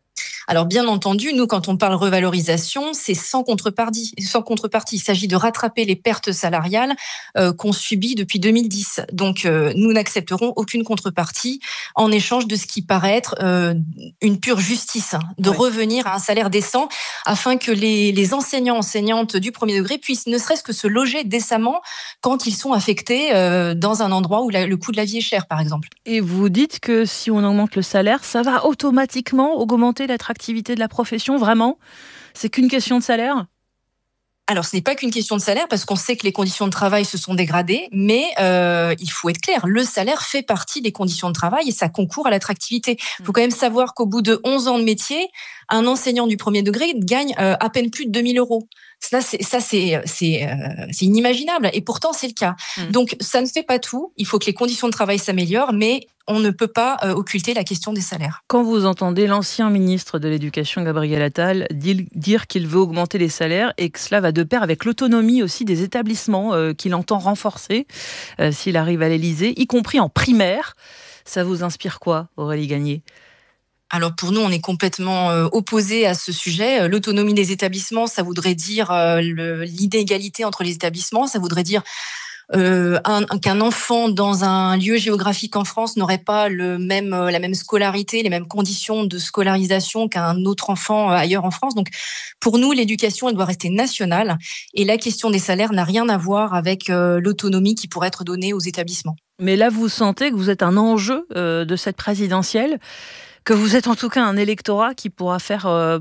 Alors bien entendu, nous, quand on parle revalorisation, c'est sans contrepartie. Sans contrepartie. Il s'agit de rattraper les pertes salariales euh, qu'on subit depuis deux mille dix. Donc, euh, nous n'accepterons aucune contrepartie en échange de ce qui paraît être euh, une pure justice, hein, de ouais. revenir à un salaire décent afin que les, les enseignants, enseignantes du premier degré puissent ne serait-ce que se loger décemment quand ils sont affectés euh, dans un endroit où la, le coût de la vie est cher, par exemple. Et vous dites que si on augmente le salaire, ça va automatiquement augmenter l'attractivité de la profession, vraiment ? C'est qu'une question de salaire ? Alors, ce n'est pas qu'une question de salaire, parce qu'on sait que les conditions de travail se sont dégradées, mais euh, il faut être clair, le salaire fait partie des conditions de travail et ça concourt à l'attractivité. Il faut quand même savoir qu'au bout de onze ans de métier, un enseignant du premier degré gagne euh, à peine plus de deux mille euros. Ça, c'est, ça, c'est, c'est, euh, c'est inimaginable, et pourtant, c'est le cas. Mmh. Donc, ça ne fait pas tout. Il faut que les conditions de travail s'améliorent, mais on ne peut pas euh, occulter la question des salaires. Quand vous entendez l'ancien ministre de l'Éducation, Gabriel Attal, dire qu'il veut augmenter les salaires et que cela va de pair avec l'autonomie aussi des établissements euh, qu'il entend renforcer euh, s'il arrive à l'Élysée, y compris en primaire, ça vous inspire quoi, Aurélie Gagné ? Alors pour nous, on est complètement euh, opposés à ce sujet. L'autonomie des établissements, ça voudrait dire euh, le, l'inégalité entre les établissements, ça voudrait dire Euh, un, qu'un enfant dans un lieu géographique en France n'aurait pas le même, la même scolarité, les mêmes conditions de scolarisation qu'un autre enfant ailleurs en France. Donc, pour nous, l'éducation, elle doit rester nationale et la question des salaires n'a rien à voir avec euh, l'autonomie qui pourrait être donnée aux établissements. Mais là, vous sentez que vous êtes un enjeu euh, de cette présidentielle, que vous êtes en tout cas un électorat qui pourra faire euh,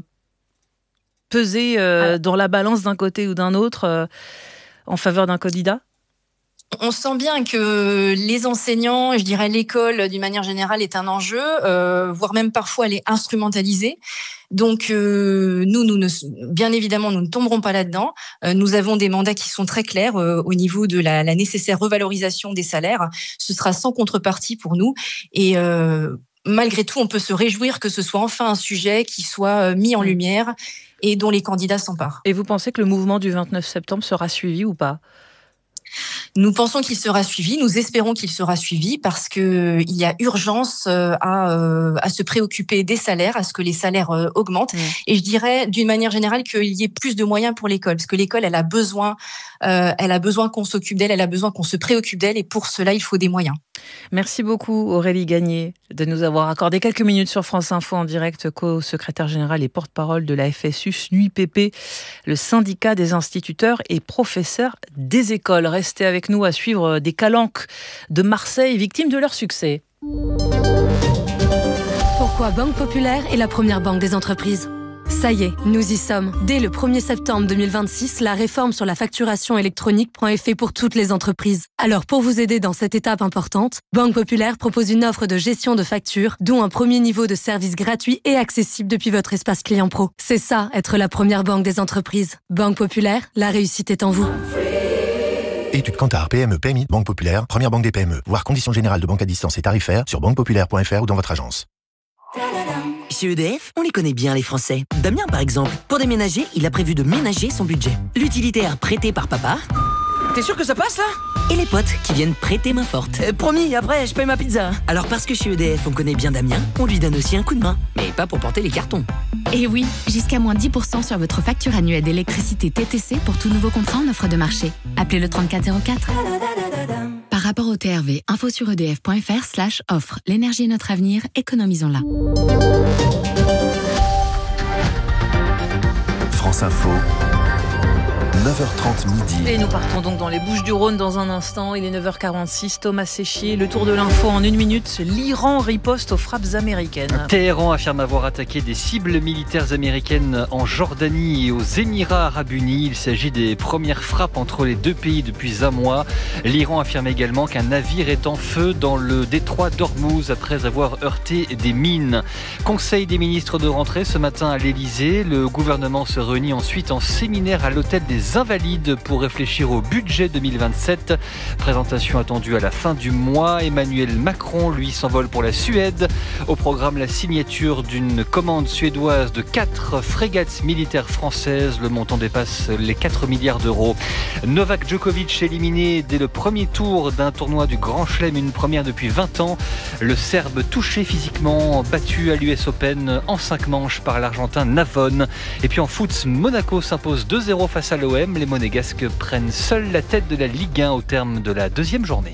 peser euh, dans la balance d'un côté ou d'un autre euh, en faveur d'un candidat ? On sent bien que les enseignants, je dirais l'école d'une manière générale est un enjeu, euh, voire même parfois elle est instrumentalisée. Donc euh, nous, nous ne, bien évidemment, nous ne tomberons pas là-dedans. Euh, nous avons des mandats qui sont très clairs euh, au niveau de la, la nécessaire revalorisation des salaires. Ce sera sans contrepartie pour nous et euh, malgré tout, on peut se réjouir que ce soit enfin un sujet qui soit mis en lumière et dont les candidats s'emparent. Et vous pensez que le mouvement du vingt-neuf septembre sera suivi ou pas ? Nous pensons qu'il sera suivi, nous espérons qu'il sera suivi parce que il y a urgence à, à se préoccuper des salaires, à ce que les salaires augmentent. Mmh. Et je dirais d'une manière générale qu'il y ait plus de moyens pour l'école, parce que l'école, elle a besoin, euh, elle a besoin qu'on s'occupe d'elle, elle a besoin qu'on se préoccupe d'elle, et pour cela, il faut des moyens. Merci beaucoup Aurélie Gagné de nous avoir accordé quelques minutes sur France Info en direct, co-secrétaire générale et porte-parole de la F S U S N U I P P, le syndicat des instituteurs et professeurs des écoles. Restez avec nous à suivre des calanques de Marseille, victimes de leur succès. Pourquoi Banque Populaire est la première banque des entreprises ? Ça y est, nous y sommes. Dès le premier septembre deux mille vingt-six, la réforme sur la facturation électronique prend effet pour toutes les entreprises. Alors pour vous aider dans cette étape importante, Banque Populaire propose une offre de gestion de factures, dont un premier niveau de service gratuit et accessible depuis votre espace client pro. C'est ça, être la première banque des entreprises. Banque Populaire, la réussite est en vous. Étude Kantar, P M E, P M I, Banque Populaire, première banque des P M E. Voir conditions générales de banque à distance et tarifaires sur banque populaire point f r ou dans votre agence. Chez E D F, on les connaît bien les Français. Damien par exemple, pour déménager, il a prévu de ménager son budget. L'utilitaire prêté par papa. T'es sûr que ça passe là ? Et les potes qui viennent prêter main forte. euh, Promis, après je paye ma pizza. Alors parce que chez E D F on connaît bien Damien, on lui donne aussi un coup de main. Mais pas pour porter les cartons. Et oui, jusqu'à moins dix pour cent sur votre facture annuelle d'électricité T T C pour tout nouveau contrat en offre de marché. Appelez le trente-quatre zéro quatre. Par rapport au T R V, info sur edf point f r slash offre. L'énergie est notre avenir, économisons-la. France Info, neuf heures trente midi. Et nous partons donc dans les Bouches-du-Rhône dans un instant. Il est neuf heures quarante-six. Thomas Séchier, le tour de l'info en une minute. L'Iran riposte aux frappes américaines. Téhéran affirme avoir attaqué des cibles militaires américaines en Jordanie et aux Émirats arabes unis. Il s'agit des premières frappes entre les deux pays depuis un mois. L'Iran affirme également qu'un navire est en feu dans le détroit d'Ormuz après avoir heurté des mines. Conseil des ministres de rentrée ce matin à l'Élysée. Le gouvernement se réunit ensuite en séminaire à l'hôtel des des Invalides pour réfléchir au budget deux mille vingt-sept. Présentation attendue à la fin du mois. Emmanuel Macron, lui, s'envole pour la Suède. Au programme, la signature d'une commande suédoise de quatre frégates militaires françaises. Le montant dépasse les quatre milliards d'euros. Novak Djokovic éliminé dès le premier tour d'un tournoi du Grand Chelem, une première depuis vingt ans. Le Serbe touché physiquement, battu à l'U S Open en cinq manches par l'Argentin Navone. Et puis en foot, Monaco s'impose deux zéro face à l'O M. Les Monégasques prennent seuls la tête de la Ligue un au terme de la deuxième journée.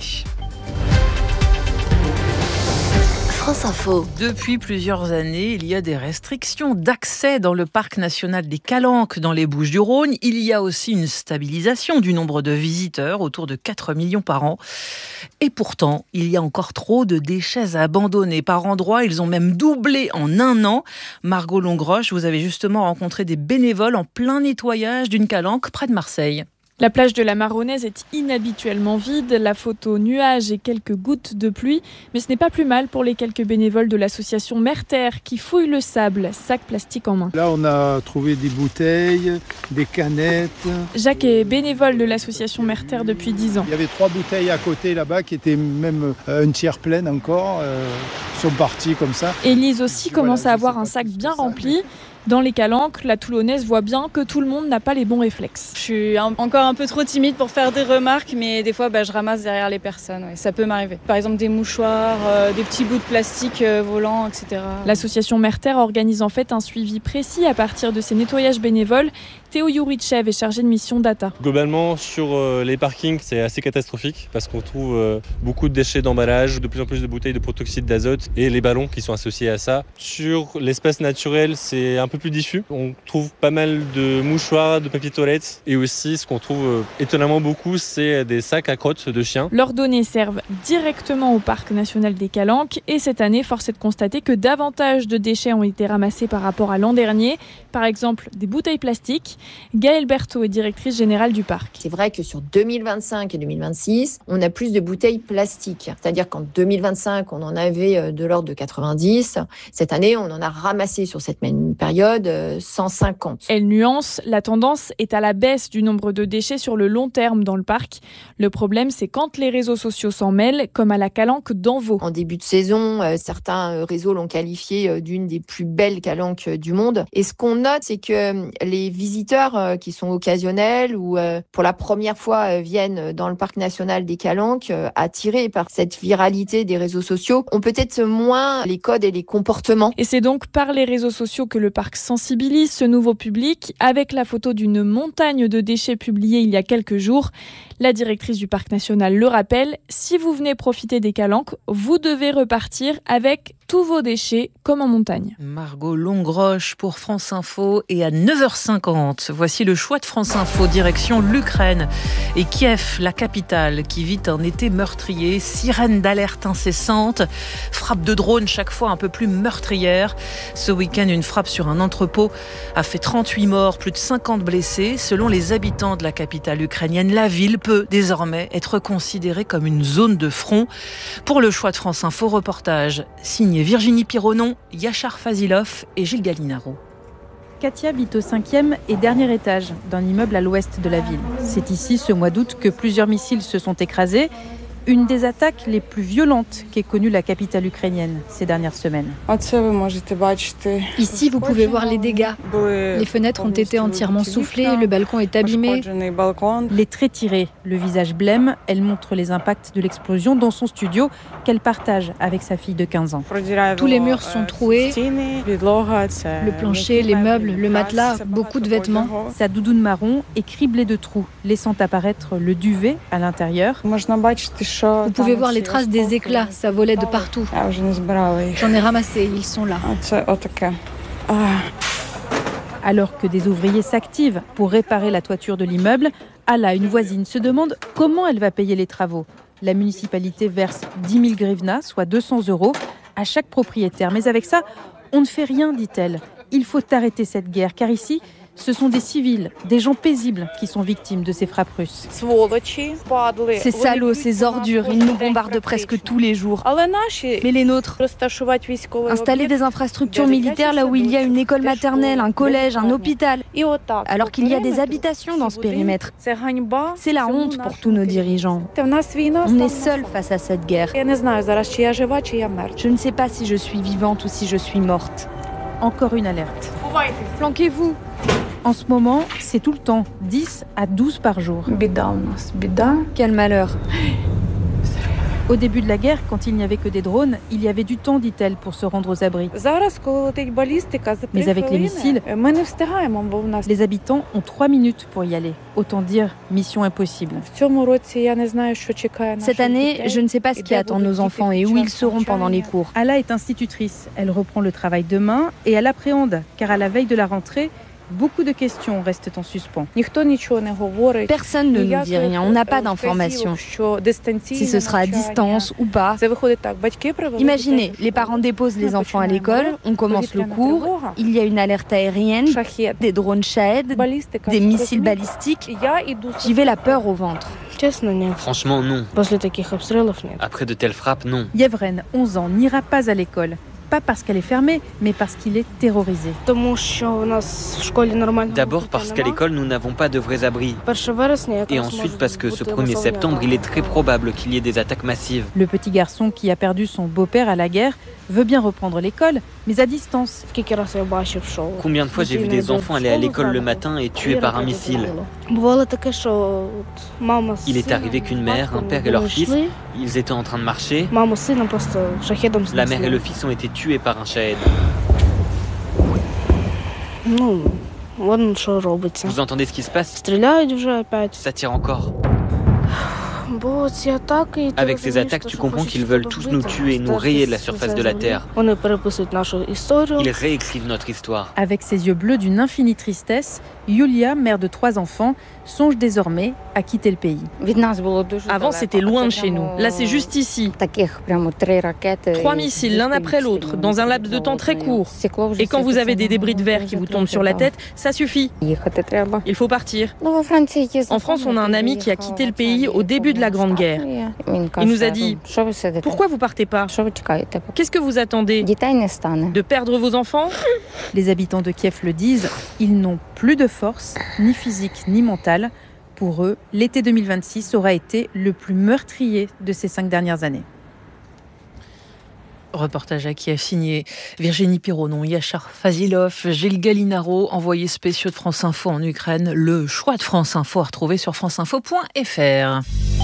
France Info. Depuis plusieurs années, il y a des restrictions d'accès dans le parc national des Calanques dans les Bouches-du-Rhône. Il y a aussi une stabilisation du nombre de visiteurs, autour de quatre millions par an. Et pourtant, il y a encore trop de déchets abandonnés. Par endroits, ils ont même doublé en un an. Margot Longroche, vous avez justement rencontré des bénévoles en plein nettoyage d'une calanque près de Marseille. La plage de la Marronnaise est inhabituellement vide, la photo nuages et quelques gouttes de pluie. Mais ce n'est pas plus mal pour les quelques bénévoles de l'association Merterre qui fouillent le sable, sac plastique en main. Là, on a trouvé des bouteilles, des canettes. Jacques est bénévole de l'association Merterre depuis dix ans. Il y avait trois bouteilles à côté là-bas qui étaient même euh, un tiers pleines encore. Euh, sont partis comme ça. Élise aussi puis commence voilà, à avoir un sac bien rempli. Ça, mais... Dans les Calanques, la Toulonnaise voit bien que tout le monde n'a pas les bons réflexes. Je suis un, encore un peu trop timide pour faire des remarques, mais des fois bah, je ramasse derrière les personnes. Ouais, ça peut m'arriver. Par exemple des mouchoirs, euh, des petits bouts de plastique euh, volants, et cetera. L'association Merterre organise en fait un suivi précis à partir de ces nettoyages bénévoles. Théo Yourichev est chargé de mission data. Globalement, sur euh, les parkings, c'est assez catastrophique parce qu'on trouve euh, beaucoup de déchets d'emballage, de plus en plus de bouteilles de protoxyde d'azote et les ballons qui sont associés à ça. Sur l'espace naturel, c'est un peu plus diffus. On trouve pas mal de mouchoirs, de papier toilette et aussi ce qu'on trouve euh, étonnamment beaucoup, c'est des sacs à crottes de chiens. Leurs données servent directement au parc national des Calanques et cette année, force est de constater que davantage de déchets ont été ramassés par rapport à l'an dernier. Par exemple, des bouteilles plastiques. Gaëlle Berthaud est directrice générale du parc. C'est vrai que sur deux mille vingt-cinq et deux mille vingt-six, on a plus de bouteilles plastiques. C'est-à-dire qu'en deux mille vingt-cinq, on en avait de l'ordre de quatre-vingt-dix. Cette année, on en a ramassé sur cette même période cent cinquante. Elle nuance, la tendance est à la baisse du nombre de déchets sur le long terme dans le parc. Le problème, c'est quand les réseaux sociaux s'en mêlent, comme à la calanque d'Anvaux. En début de saison, certains réseaux l'ont qualifiée d'une des plus belles calanques du monde. Et ce qu'on note, c'est que les visiteurs qui sont occasionnels ou pour la première fois viennent dans le parc national des Calanques, attirés par cette viralité des réseaux sociaux, ont peut-être moins les codes et les comportements. Et c'est donc par les réseaux sociaux que le parc sensibilise ce nouveau public, avec la photo d'une montagne de déchets publiée il y a quelques jours. La directrice du parc national le rappelle, si vous venez profiter des Calanques, vous devez repartir avec tous vos déchets comme en montagne. Margot Longroche pour France Info et à neuf heures cinquante. Voici le choix de France Info, direction l'Ukraine et Kiev, la capitale, qui vit un été meurtrier, sirène d'alerte incessante, frappe de drone chaque fois un peu plus meurtrière. Ce week-end, une frappe sur un entrepôt a fait trente-huit morts, plus de cinquante blessés. Selon les habitants de la capitale ukrainienne, la ville peut désormais être considérée comme une zone de front. Pour le choix de France Info, reportage signé Virginie Pironon, Yachar Fazilov et Gilles Gallinaro. Katia habite au cinquième et dernier étage d'un immeuble à l'ouest de la ville. C'est ici, ce mois d'août, que plusieurs missiles se sont écrasés. Une des attaques les plus violentes qu'ait connue la capitale ukrainienne ces dernières semaines. Ici, vous pouvez voir les dégâts. Les fenêtres ont été entièrement soufflées, le balcon est abîmé. Les traits tirés, le visage blême, elle montre les impacts de l'explosion dans son studio qu'elle partage avec sa fille de quinze ans. Tous les murs sont troués, le plancher, les meubles, le matelas, beaucoup de vêtements. Sa doudoune marron est criblée de trous, laissant apparaître le duvet à l'intérieur. Vous pouvez voir les traces des éclats, ça volait de partout. J'en ai ramassé, ils sont là. Alors que des ouvriers s'activent pour réparer la toiture de l'immeuble, Ala, une voisine, se demande comment elle va payer les travaux. La municipalité verse dix mille grivnas, soit deux cents euros, à chaque propriétaire. Mais avec ça, on ne fait rien, dit-elle. Il faut arrêter cette guerre, car ici, Ce sont des civils, des gens paisibles qui sont victimes de ces frappes russes. Ces salauds, ces ordures, ils nous bombardent presque tous les jours. Mais les nôtres, installer des infrastructures militaires là où il y a une école maternelle, un collège, un hôpital, alors qu'il y a des habitations dans ce périmètre. C'est la honte pour tous nos dirigeants. On est seuls face à cette guerre. Je ne sais pas si je suis vivante ou si je suis morte. Encore une alerte. Flanquez-vous. En ce moment, c'est tout le temps, dix à douze par jour. Quel malheur. Au début de la guerre, quand il n'y avait que des drones, il y avait du temps, dit-elle, pour se rendre aux abris. Mais avec les missiles, les habitants ont trois minutes pour y aller. Autant dire, mission impossible. Cette année, je ne sais pas ce qui attend nos enfants et où ils seront pendant les cours. Ala est institutrice. Elle reprend le travail demain et elle appréhende, car à la veille de la rentrée, beaucoup de questions restent en suspens. Personne ne nous dit rien, on n'a pas d'informations. Si ce sera à distance ou pas. Imaginez, les parents déposent les enfants à l'école, on commence le cours, il y a une alerte aérienne, des drones Shahed, des missiles balistiques. J'y vais la peur au ventre. Franchement, non. Après de telles frappes, non. Yevren, onze ans, n'ira pas à l'école. Pas parce qu'elle est fermée, mais parce qu'il est terrorisé. D'abord parce qu'à l'école, nous n'avons pas de vrais abris. Et ensuite parce que ce premier septembre, il est très probable qu'il y ait des attaques massives. Le petit garçon qui a perdu son beau-père à la guerre veut bien reprendre l'école, mais à distance. Combien de fois j'ai vu des enfants aller à l'école le matin et tués par un missile? Il est arrivé qu'une mère, un père et leur fils, ils étaient en train de marcher. La mère et le fils ont été tués par un Shahed. Vous entendez ce qui se passe? Ça tire encore. Avec ces attaques, tu comprends qu'ils veulent tous nous tuer et nous rayer de la surface de la Terre. Ils réécrivent notre histoire. Avec ses yeux bleus d'une infinie tristesse, Yulia, mère de trois enfants, songe désormais à quitter le pays. Avant, c'était loin de chez nous. Là, c'est juste ici. Trois missiles, l'un après l'autre, dans un laps de temps très court. Et quand vous avez des débris de verre qui vous tombent sur la tête, ça suffit. Il faut partir. En France, on a un ami qui a quitté le pays au début de la Grande Guerre. Il nous a dit « Pourquoi vous partez pas? Qu'est-ce que vous attendez? De perdre vos enfants ?» Les habitants de Kiev le disent, ils n'ont plus de force, ni physique ni mentale. Pour eux, l'été deux mille vingt-six aura été le plus meurtrier de ces cinq dernières années. Reportage à Kiev signé Virginie Pironon, Yachar Fazilov, Gilles Gallinaro, envoyés spéciaux de France Info en Ukraine. Le choix de France Info à retrouver sur franceinfo point f r.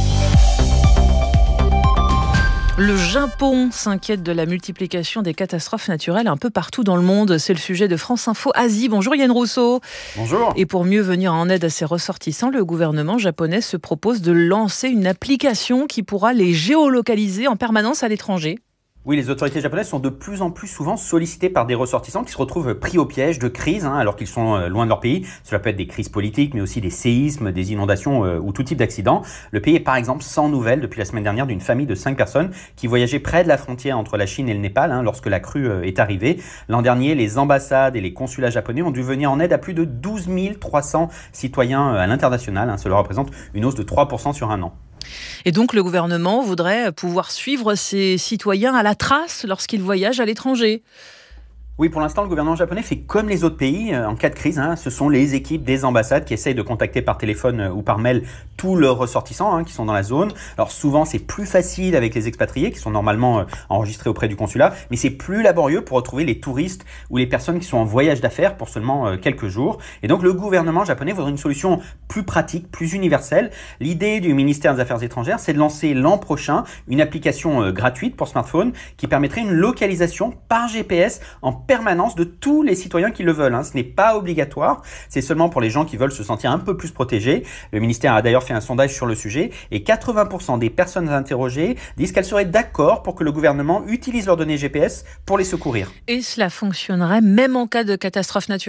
Le Japon s'inquiète de la multiplication des catastrophes naturelles un peu partout dans le monde. C'est le sujet de France Info Asie. Bonjour Yann Rousseau. Bonjour. Et pour mieux venir en aide à ses ressortissants, le gouvernement japonais se propose de lancer une application qui pourra les géolocaliser en permanence à l'étranger. Oui, les autorités japonaises sont de plus en plus souvent sollicitées par des ressortissants qui se retrouvent pris au piège de crises, hein, alors qu'ils sont loin de leur pays. Cela peut être des crises politiques, mais aussi des séismes, des inondations euh, ou tout type d'accidents. Le pays est par exemple sans nouvelles depuis la semaine dernière d'une famille de cinq personnes qui voyageaient près de la frontière entre la Chine et le Népal hein, lorsque la crue euh, est arrivée. L'an dernier, les ambassades et les consulats japonais ont dû venir en aide à plus de douze mille trois cents citoyens euh, à l'international. Hein, cela représente une hausse de trois pour cent sur un an. Et donc le gouvernement voudrait pouvoir suivre ses citoyens à la trace lorsqu'ils voyagent à l'étranger. Oui, pour l'instant, le gouvernement japonais fait comme les autres pays en cas de crise. Hein. Ce sont les équipes des ambassades qui essayent de contacter par téléphone ou par mail tous leurs ressortissants hein, qui sont dans la zone. Alors souvent, c'est plus facile avec les expatriés qui sont normalement euh, enregistrés auprès du consulat, mais c'est plus laborieux pour retrouver les touristes ou les personnes qui sont en voyage d'affaires pour seulement euh, quelques jours. Et donc, le gouvernement japonais voudrait une solution plus pratique, plus universelle. L'idée du ministère des Affaires étrangères, c'est de lancer l'an prochain une application euh, gratuite pour smartphone qui permettrait une localisation par G P S en permanence de tous les citoyens qui le veulent. Hein. Ce n'est pas obligatoire, c'est seulement pour les gens qui veulent se sentir un peu plus protégés. Le ministère a d'ailleurs fait un sondage sur le sujet et quatre-vingts pour cent des personnes interrogées disent qu'elles seraient d'accord pour que le gouvernement utilise leurs données G P S pour les secourir. Et cela fonctionnerait même en cas de catastrophe naturelle ?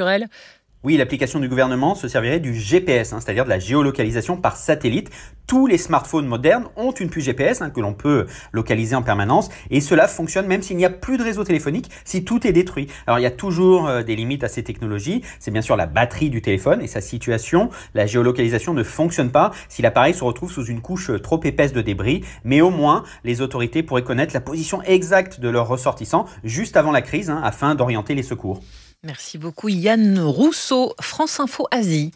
Oui, l'application du gouvernement se servirait du G P S, hein, c'est-à-dire de la géolocalisation par satellite. Tous les smartphones modernes ont une puce G P S hein, que l'on peut localiser en permanence et cela fonctionne même s'il n'y a plus de réseau téléphonique, si tout est détruit. Alors il y a toujours euh, des limites à ces technologies, c'est bien sûr la batterie du téléphone et sa situation. La géolocalisation ne fonctionne pas si l'appareil se retrouve sous une couche trop épaisse de débris, mais au moins les autorités pourraient connaître la position exacte de leurs ressortissants juste avant la crise hein, afin d'orienter les secours. Merci beaucoup Yann Rousseau, France Info Asie.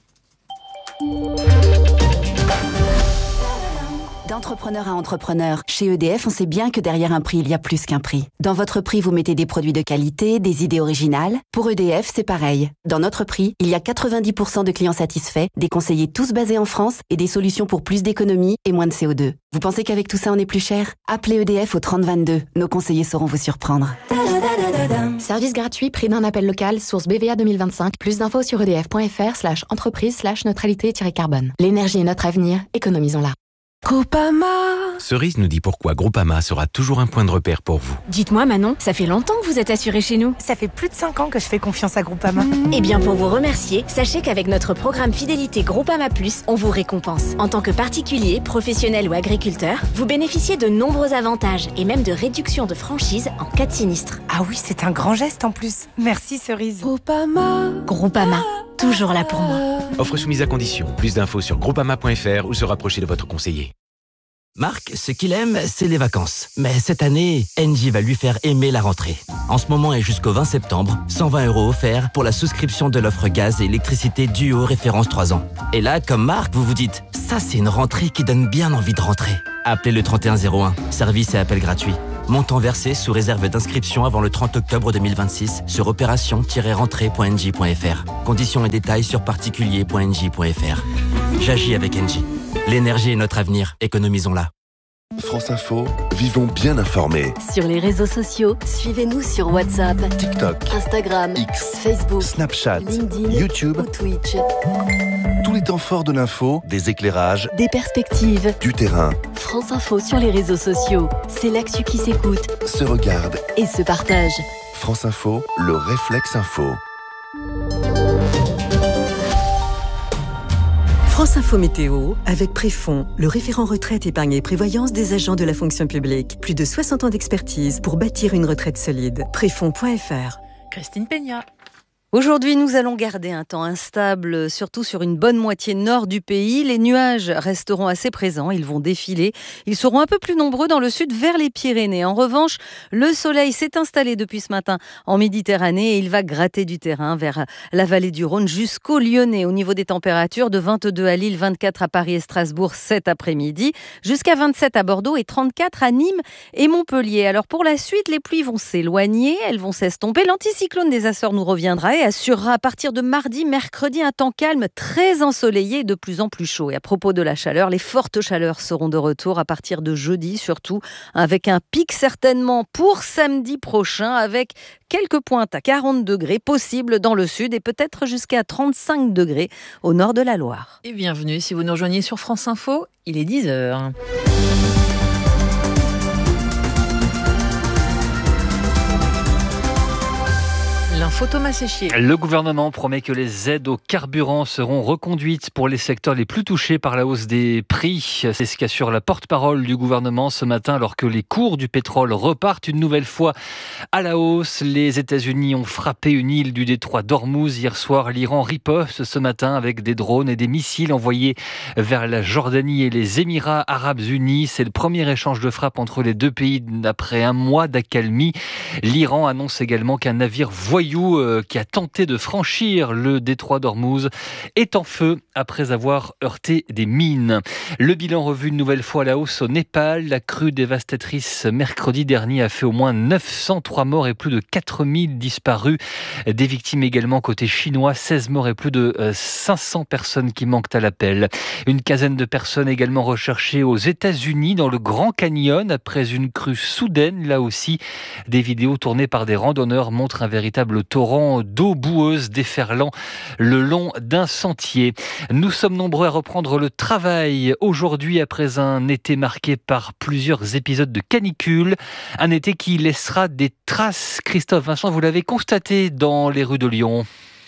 D'entrepreneur à entrepreneur, chez E D F, on sait bien que derrière un prix, il y a plus qu'un prix. Dans votre prix, vous mettez des produits de qualité, des idées originales. Pour E D F, c'est pareil. Dans notre prix, il y a quatre-vingt-dix pour cent de clients satisfaits, des conseillers tous basés en France et des solutions pour plus d'économie et moins de C O deux. Vous pensez qu'avec tout ça, on est plus cher ? Appelez E D F au trente vingt-deux. Nos conseillers sauront vous surprendre. Service gratuit, prix d'un appel local, source B V A deux mille vingt-cinq. Plus d'infos sur edf.fr slash entreprise slash neutralité-carbone. L'énergie est notre avenir, économisons-la. Groupama. Cerise nous dit pourquoi Groupama sera toujours un point de repère pour vous. Dites-moi Manon, ça fait longtemps que vous êtes assurée chez nous. Ça fait plus de cinq ans que je fais confiance à Groupama. Mmh. Eh bien pour vous remercier, sachez qu'avec notre programme fidélité Groupama Plus, on vous récompense. En tant que particulier, professionnel ou agriculteur, vous bénéficiez de nombreux avantages et même de réduction de franchise en cas de sinistre. Ah oui, c'est un grand geste en plus. Merci Cerise. Groupama. Groupama, toujours là pour moi. Offre soumise à condition. Plus d'infos sur groupama point f r ou se rapprocher de votre conseiller. Marc, ce qu'il aime, c'est les vacances. Mais cette année, Engie va lui faire aimer la rentrée. En ce moment et jusqu'au vingt septembre, cent vingt euros offerts pour la souscription de l'offre gaz et électricité Duo référence trois ans. Et là, comme Marc, vous vous dites, ça c'est une rentrée qui donne bien envie de rentrer. Appelez le trente et un zéro un, service et appel gratuit. Montant versé sous réserve d'inscription avant le trente octobre deux mille vingt-six sur opération tiret rentrée point engie point f r. Conditions et détails sur particulier point engie point f r. J'agis avec Engie. L'énergie est notre avenir, économisons-la. France Info, vivons bien informés. Sur les réseaux sociaux, suivez-nous sur WhatsApp, TikTok, Instagram, X, Facebook, Snapchat, LinkedIn, YouTube ou Twitch. Tous les temps forts de l'info, des éclairages, des perspectives, du terrain. France Info sur les réseaux sociaux, c'est l'actu qui s'écoute, se regarde et se partage. France Info, le réflexe info. France Info Météo, avec Préfond, le référent retraite, épargne et prévoyance des agents de la fonction publique. Plus de soixante ans d'expertise pour bâtir une retraite solide. Préfond point f r. Christine Peña. Aujourd'hui, nous allons garder un temps instable, surtout sur une bonne moitié nord du pays. Les nuages resteront assez présents, ils vont défiler. Ils seront un peu plus nombreux dans le sud vers les Pyrénées. En revanche, le soleil s'est installé depuis ce matin en Méditerranée et il va gratter du terrain vers la vallée du Rhône jusqu'au Lyonnais. Au niveau des températures, de vingt-deux à Lille, vingt-quatre à Paris et Strasbourg cet après-midi, jusqu'à vingt-sept à Bordeaux et trente-quatre à Nîmes et Montpellier. Alors pour la suite, les pluies vont s'éloigner, elles vont s'estomper. L'anticyclone des Açores nous reviendra et assurera à partir de mardi, mercredi un temps calme, très ensoleillé et de plus en plus chaud. Et à propos de la chaleur, les fortes chaleurs seront de retour à partir de jeudi, surtout avec un pic certainement pour samedi prochain, avec quelques pointes à quarante degrés possibles dans le sud et peut-être jusqu'à trente-cinq degrés au nord de la Loire. Et bienvenue si vous nous rejoignez sur France Info, il est dix heures. L'info Thomas Séchier. Le gouvernement promet que les aides au carburant seront reconduites pour les secteurs les plus touchés par la hausse des prix. C'est ce qu'assure la porte-parole du gouvernement ce matin alors que les cours du pétrole repartent une nouvelle fois à la hausse. Les États-Unis ont frappé une île du détroit d'Ormuz hier soir. L'Iran riposte ce matin avec des drones et des missiles envoyés vers la Jordanie et les Émirats arabes unis. C'est le premier échange de frappe entre les deux pays après un mois d'accalmie. L'Iran annonce également qu'un navire voyou qui a tenté de franchir le détroit d'Ormuz est en feu après avoir heurté des mines. Le bilan revu une nouvelle fois à la hausse au Népal. La crue dévastatrice mercredi dernier a fait au moins neuf cent trois morts et plus de quatre mille disparus. Des victimes également côté chinois, seize morts et plus de cinq cents personnes qui manquent à l'appel. Une quinzaine de personnes également recherchées aux États-Unis dans le Grand Canyon après une crue soudaine. Là aussi, des vidéos tournées par des randonneurs montrent un véritable torrent d'eau boueuse déferlant le long d'un sentier. Nous sommes nombreux à reprendre le travail aujourd'hui après un été marqué par plusieurs épisodes de canicule. Un été qui laissera des traces. Christophe Vincent, vous l'avez constaté dans les rues de Lyon.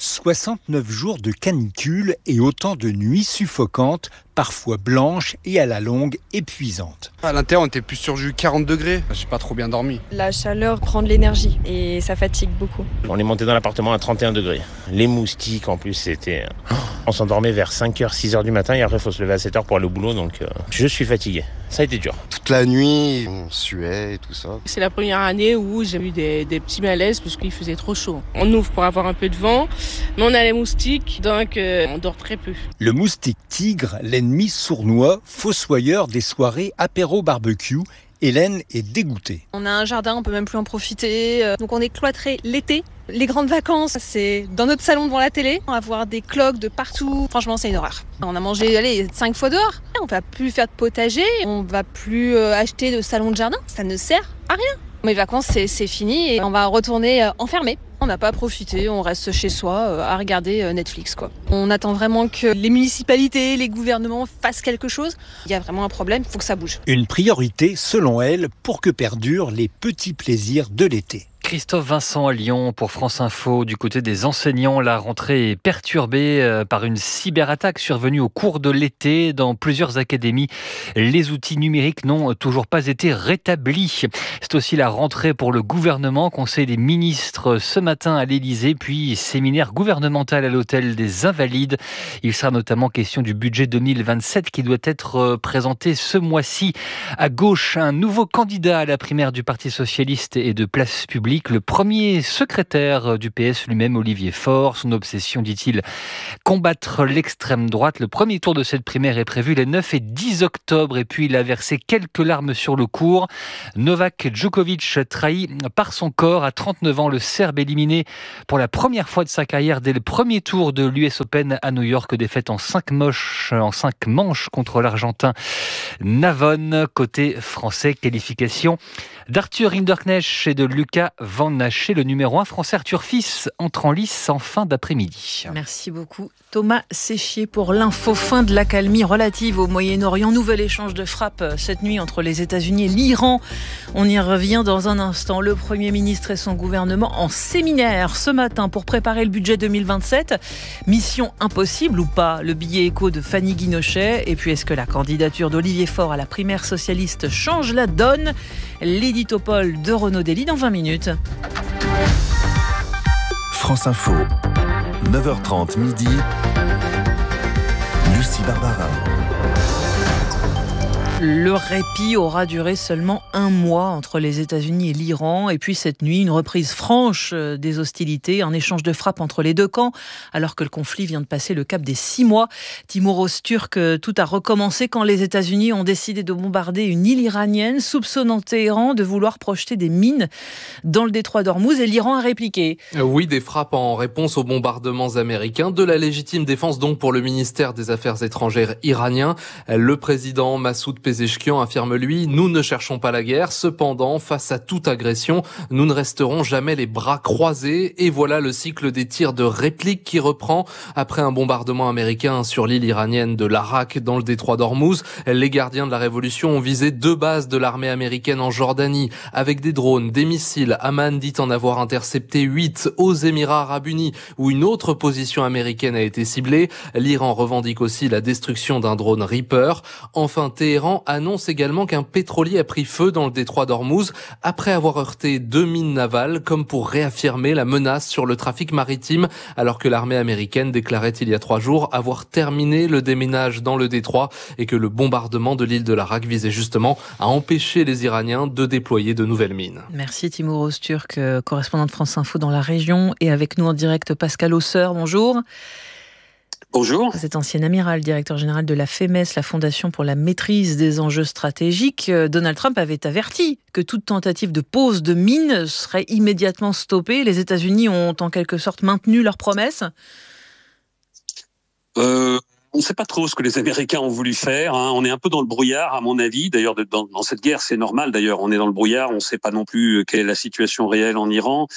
soixante-neuf jours de canicule et autant de nuits suffocantes, parfois blanches et à la longue épuisantes. À l'intérieur, on était plus sur du quarante degrés. J'ai pas trop bien dormi. La chaleur prend de l'énergie et ça fatigue beaucoup. On est monté dans l'appartement à trente et un degrés. Les moustiques, en plus, c'était... On s'endormait vers cinq heures, six heures du matin et après, il faut se lever à sept heures pour aller au boulot. Donc, euh, je suis fatigué. Ça a été dur. Toute la nuit, on suait et tout ça. C'est la première année où j'ai eu des, des petits malaises parce qu'il faisait trop chaud. On ouvre pour avoir un peu de vent, mais on a les moustiques, donc euh, on dort très peu. Le moustique tigre, l'ennemi sournois, fossoyeur des soirées apéro-barbecue, Hélène est dégoûtée. On a un jardin, on peut même plus en profiter. Donc on est cloîtré l'été. Les grandes vacances, c'est dans notre salon devant la télé. On va avoir des cloques de partout. Franchement, c'est une horreur. On a mangé, allez, cinq fois dehors. On va plus faire de potager. On va plus acheter de salon de jardin. Ça ne sert à rien. Mes vacances, c'est, c'est fini et on va retourner enfermé. On n'a pas profité, on reste chez soi à regarder Netflix, quoi. On attend vraiment que les municipalités, les gouvernements fassent quelque chose. Il y a vraiment un problème, il faut que ça bouge. Une priorité, selon elle, pour que perdurent les petits plaisirs de l'été. Christophe Vincent à Lyon pour France Info. Du côté des enseignants, la rentrée est perturbée par une cyberattaque survenue au cours de l'été dans plusieurs académies. Les outils numériques n'ont toujours pas été rétablis. C'est aussi la rentrée pour le gouvernement. Conseil des ministres ce matin à l'Élysée, puis séminaire gouvernemental à l'hôtel des Invalides. Il sera notamment question du budget deux mille vingt-sept qui doit être présenté ce mois-ci. À gauche, un nouveau candidat à la primaire du Parti socialiste et de Place publique. Le premier secrétaire du P S lui-même, Olivier Faure. Son obsession, dit-il, combattre l'extrême droite. Le premier tour de cette primaire est prévu les neuf et dix octobre. Et puis, il a versé quelques larmes sur le cours. Novak Djokovic, trahi par son corps. À trente-neuf ans, le Serbe éliminé pour la première fois de sa carrière dès le premier tour de l'U S Open à New York. Défaite en cinq manches, en cinq manches contre l'Argentin Navone. Côté français, qualification d'Arthur Hinderknecht et de Lucas Van Naché. Le numéro un français Arthur Fils entre en lice en fin d'après-midi. Merci beaucoup Thomas Séchier pour l'info. Fin de l'accalmie relative au Moyen-Orient. Nouvel échange de frappes cette nuit entre les États-Unis et l'Iran. On y revient dans un instant. Le Premier ministre et son gouvernement en séminaire ce matin pour préparer le budget deux mille vingt-sept. Mission impossible ou pas? Le billet écho de Fanny Guinochet. Et puis est-ce que la candidature d'Olivier Faure à la primaire socialiste change la donne? L'éditopole de Renaud Dely dans vingt minutes. France Info, neuf heures trente midi, Lucie Barbara. Le répit aura duré seulement un mois entre les États-Unis et l'Iran. Et puis cette nuit, une reprise franche des hostilités, un échange de frappes entre les deux camps, alors que le conflit vient de passer le cap des six mois. Timur Öztürk, tout a recommencé quand les États-Unis ont décidé de bombarder une île iranienne, soupçonnant Téhéran de vouloir projeter des mines dans le détroit d'Ormuz. Et l'Iran a répliqué. Oui, des frappes en réponse aux bombardements américains. De la légitime défense donc pour le ministère des Affaires étrangères iranien. Le président Massoud Pezeshkian affirme, lui, nous ne cherchons pas la guerre. Cependant, face à toute agression, nous ne resterons jamais les bras croisés. Et voilà le cycle des tirs de réplique qui reprend après un bombardement américain sur l'île iranienne de l'Arak dans le détroit d'Ormuz. Les gardiens de la révolution ont visé deux bases de l'armée américaine en Jordanie avec des drones, des missiles. Amman dit en avoir intercepté huit aux Émirats arabes unis où une autre position américaine a été ciblée. L'Iran revendique aussi la destruction d'un drone Reaper. Enfin, Téhéran annonce également qu'un pétrolier a pris feu dans le détroit d'Ormuz après avoir heurté deux mines navales, comme pour réaffirmer la menace sur le trafic maritime, alors que l'armée américaine déclarait il y a trois jours avoir terminé le déminage dans le détroit et que le bombardement de l'île de l'Arak visait justement à empêcher les Iraniens de déployer de nouvelles mines. Merci Timur Öztürk, correspondant de France Info dans la région, et avec nous en direct Pascal Ausseur. Bonjour. Bonjour. Vous êtes ancien amiral, directeur général de la F E M E S, la Fondation pour la maîtrise des enjeux stratégiques. Donald Trump avait averti que toute tentative de pose de mines serait immédiatement stoppée. Les États-Unis ont en quelque sorte maintenu leurs promesses. Euh... On ne sait pas trop ce que les Américains ont voulu faire. Hein. On est un peu dans le brouillard, à mon avis. D'ailleurs, dans, dans cette guerre, c'est normal. D'ailleurs, on est dans le brouillard. On ne sait pas non plus quelle est la situation réelle en Iran.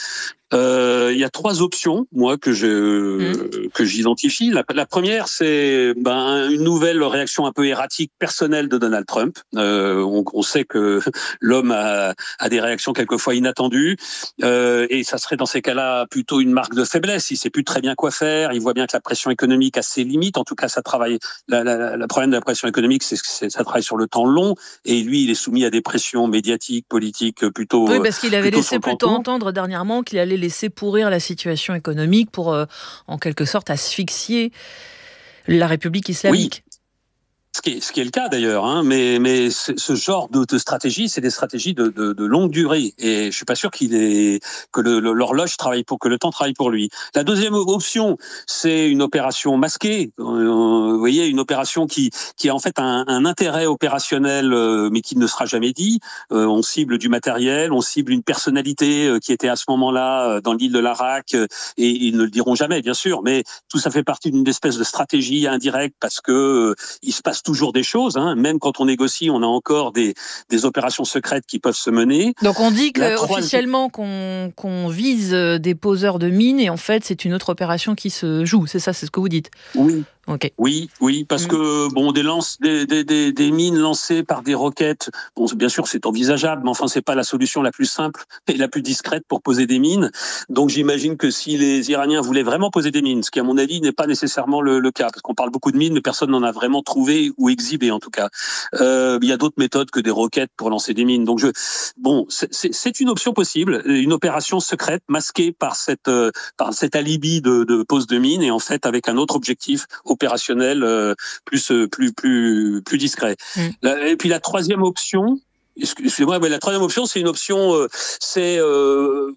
Euh, il y a trois options, moi, que je mmh. que j'identifie. La, la première, c'est ben, une nouvelle réaction un peu erratique personnelle de Donald Trump. Euh, on, on sait que l'homme a, a des réactions quelquefois inattendues, euh, et ça serait dans ces cas-là plutôt une marque de faiblesse. Il sait plus très bien quoi faire. Il voit bien que la pression économique a ses limites. En tout cas, ça travaille. La, la, la problème de la pression économique, c'est que ça travaille sur le temps long, et lui, il est soumis à des pressions médiatiques, politiques plutôt. Oui, parce qu'il avait plutôt laissé plutôt entendre dernièrement qu'il allait laisser pourrir la situation économique pour, euh, en quelque sorte, asphyxier la République islamique. Oui. Ce qui, est, ce qui est le cas d'ailleurs, hein, mais, mais ce genre de, de stratégie, c'est des stratégies de, de, de longue durée, et je suis pas sûr qu'il est que le, le, l'horloge travaille pour que le temps travaille pour lui. La deuxième option, c'est une opération masquée. Euh, vous voyez, une opération qui qui a en fait un, un intérêt opérationnel, euh, mais qui ne sera jamais dit. Euh, on cible du matériel, on cible une personnalité euh, qui était à ce moment-là euh, dans l'île de l'Arak, euh, et ils ne le diront jamais, bien sûr, mais tout ça fait partie d'une espèce de stratégie indirecte parce que euh, il se passe toujours des choses, hein. Même quand on négocie, on a encore des, des opérations secrètes qui peuvent se mener. Donc on dit que troisième... officiellement qu'on, qu'on vise des poseurs de mines, et en fait c'est une autre opération qui se joue, c'est ça, c'est ce que vous dites? Oui. Okay. Oui, oui, parce mmh. que bon, des lances, des, des, des, des mines lancées par des roquettes, bon, bien sûr, c'est envisageable, mais enfin, c'est pas la solution la plus simple et la plus discrète pour poser des mines. Donc, j'imagine que si les Iraniens voulaient vraiment poser des mines, ce qui, à mon avis, n'est pas nécessairement le, le cas, parce qu'on parle beaucoup de mines, mais personne n'en a vraiment trouvé ou exhibé, en tout cas. Euh, il y a d'autres méthodes que des roquettes pour lancer des mines. Donc, je, bon, c'est, c'est, c'est une option possible, une opération secrète masquée par cette, euh, par cet alibi de, de pose de mines, et en fait, avec un autre objectif opérationnel euh, plus plus plus plus discret. Mmh. La, et puis la troisième option, excusez-moi, mais la troisième option, c'est une option, euh, c'est euh,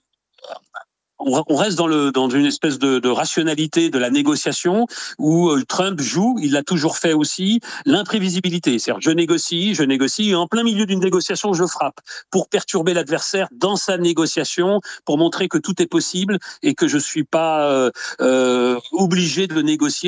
on reste dans le dans une espèce de, de rationalité de la négociation où Trump joue, il l'a toujours fait aussi, l'imprévisibilité. C'est-à-dire, je négocie, je négocie, et en plein milieu d'une négociation, je frappe pour perturber l'adversaire dans sa négociation, pour montrer que tout est possible et que je suis pas euh, euh, obligé de le négocier.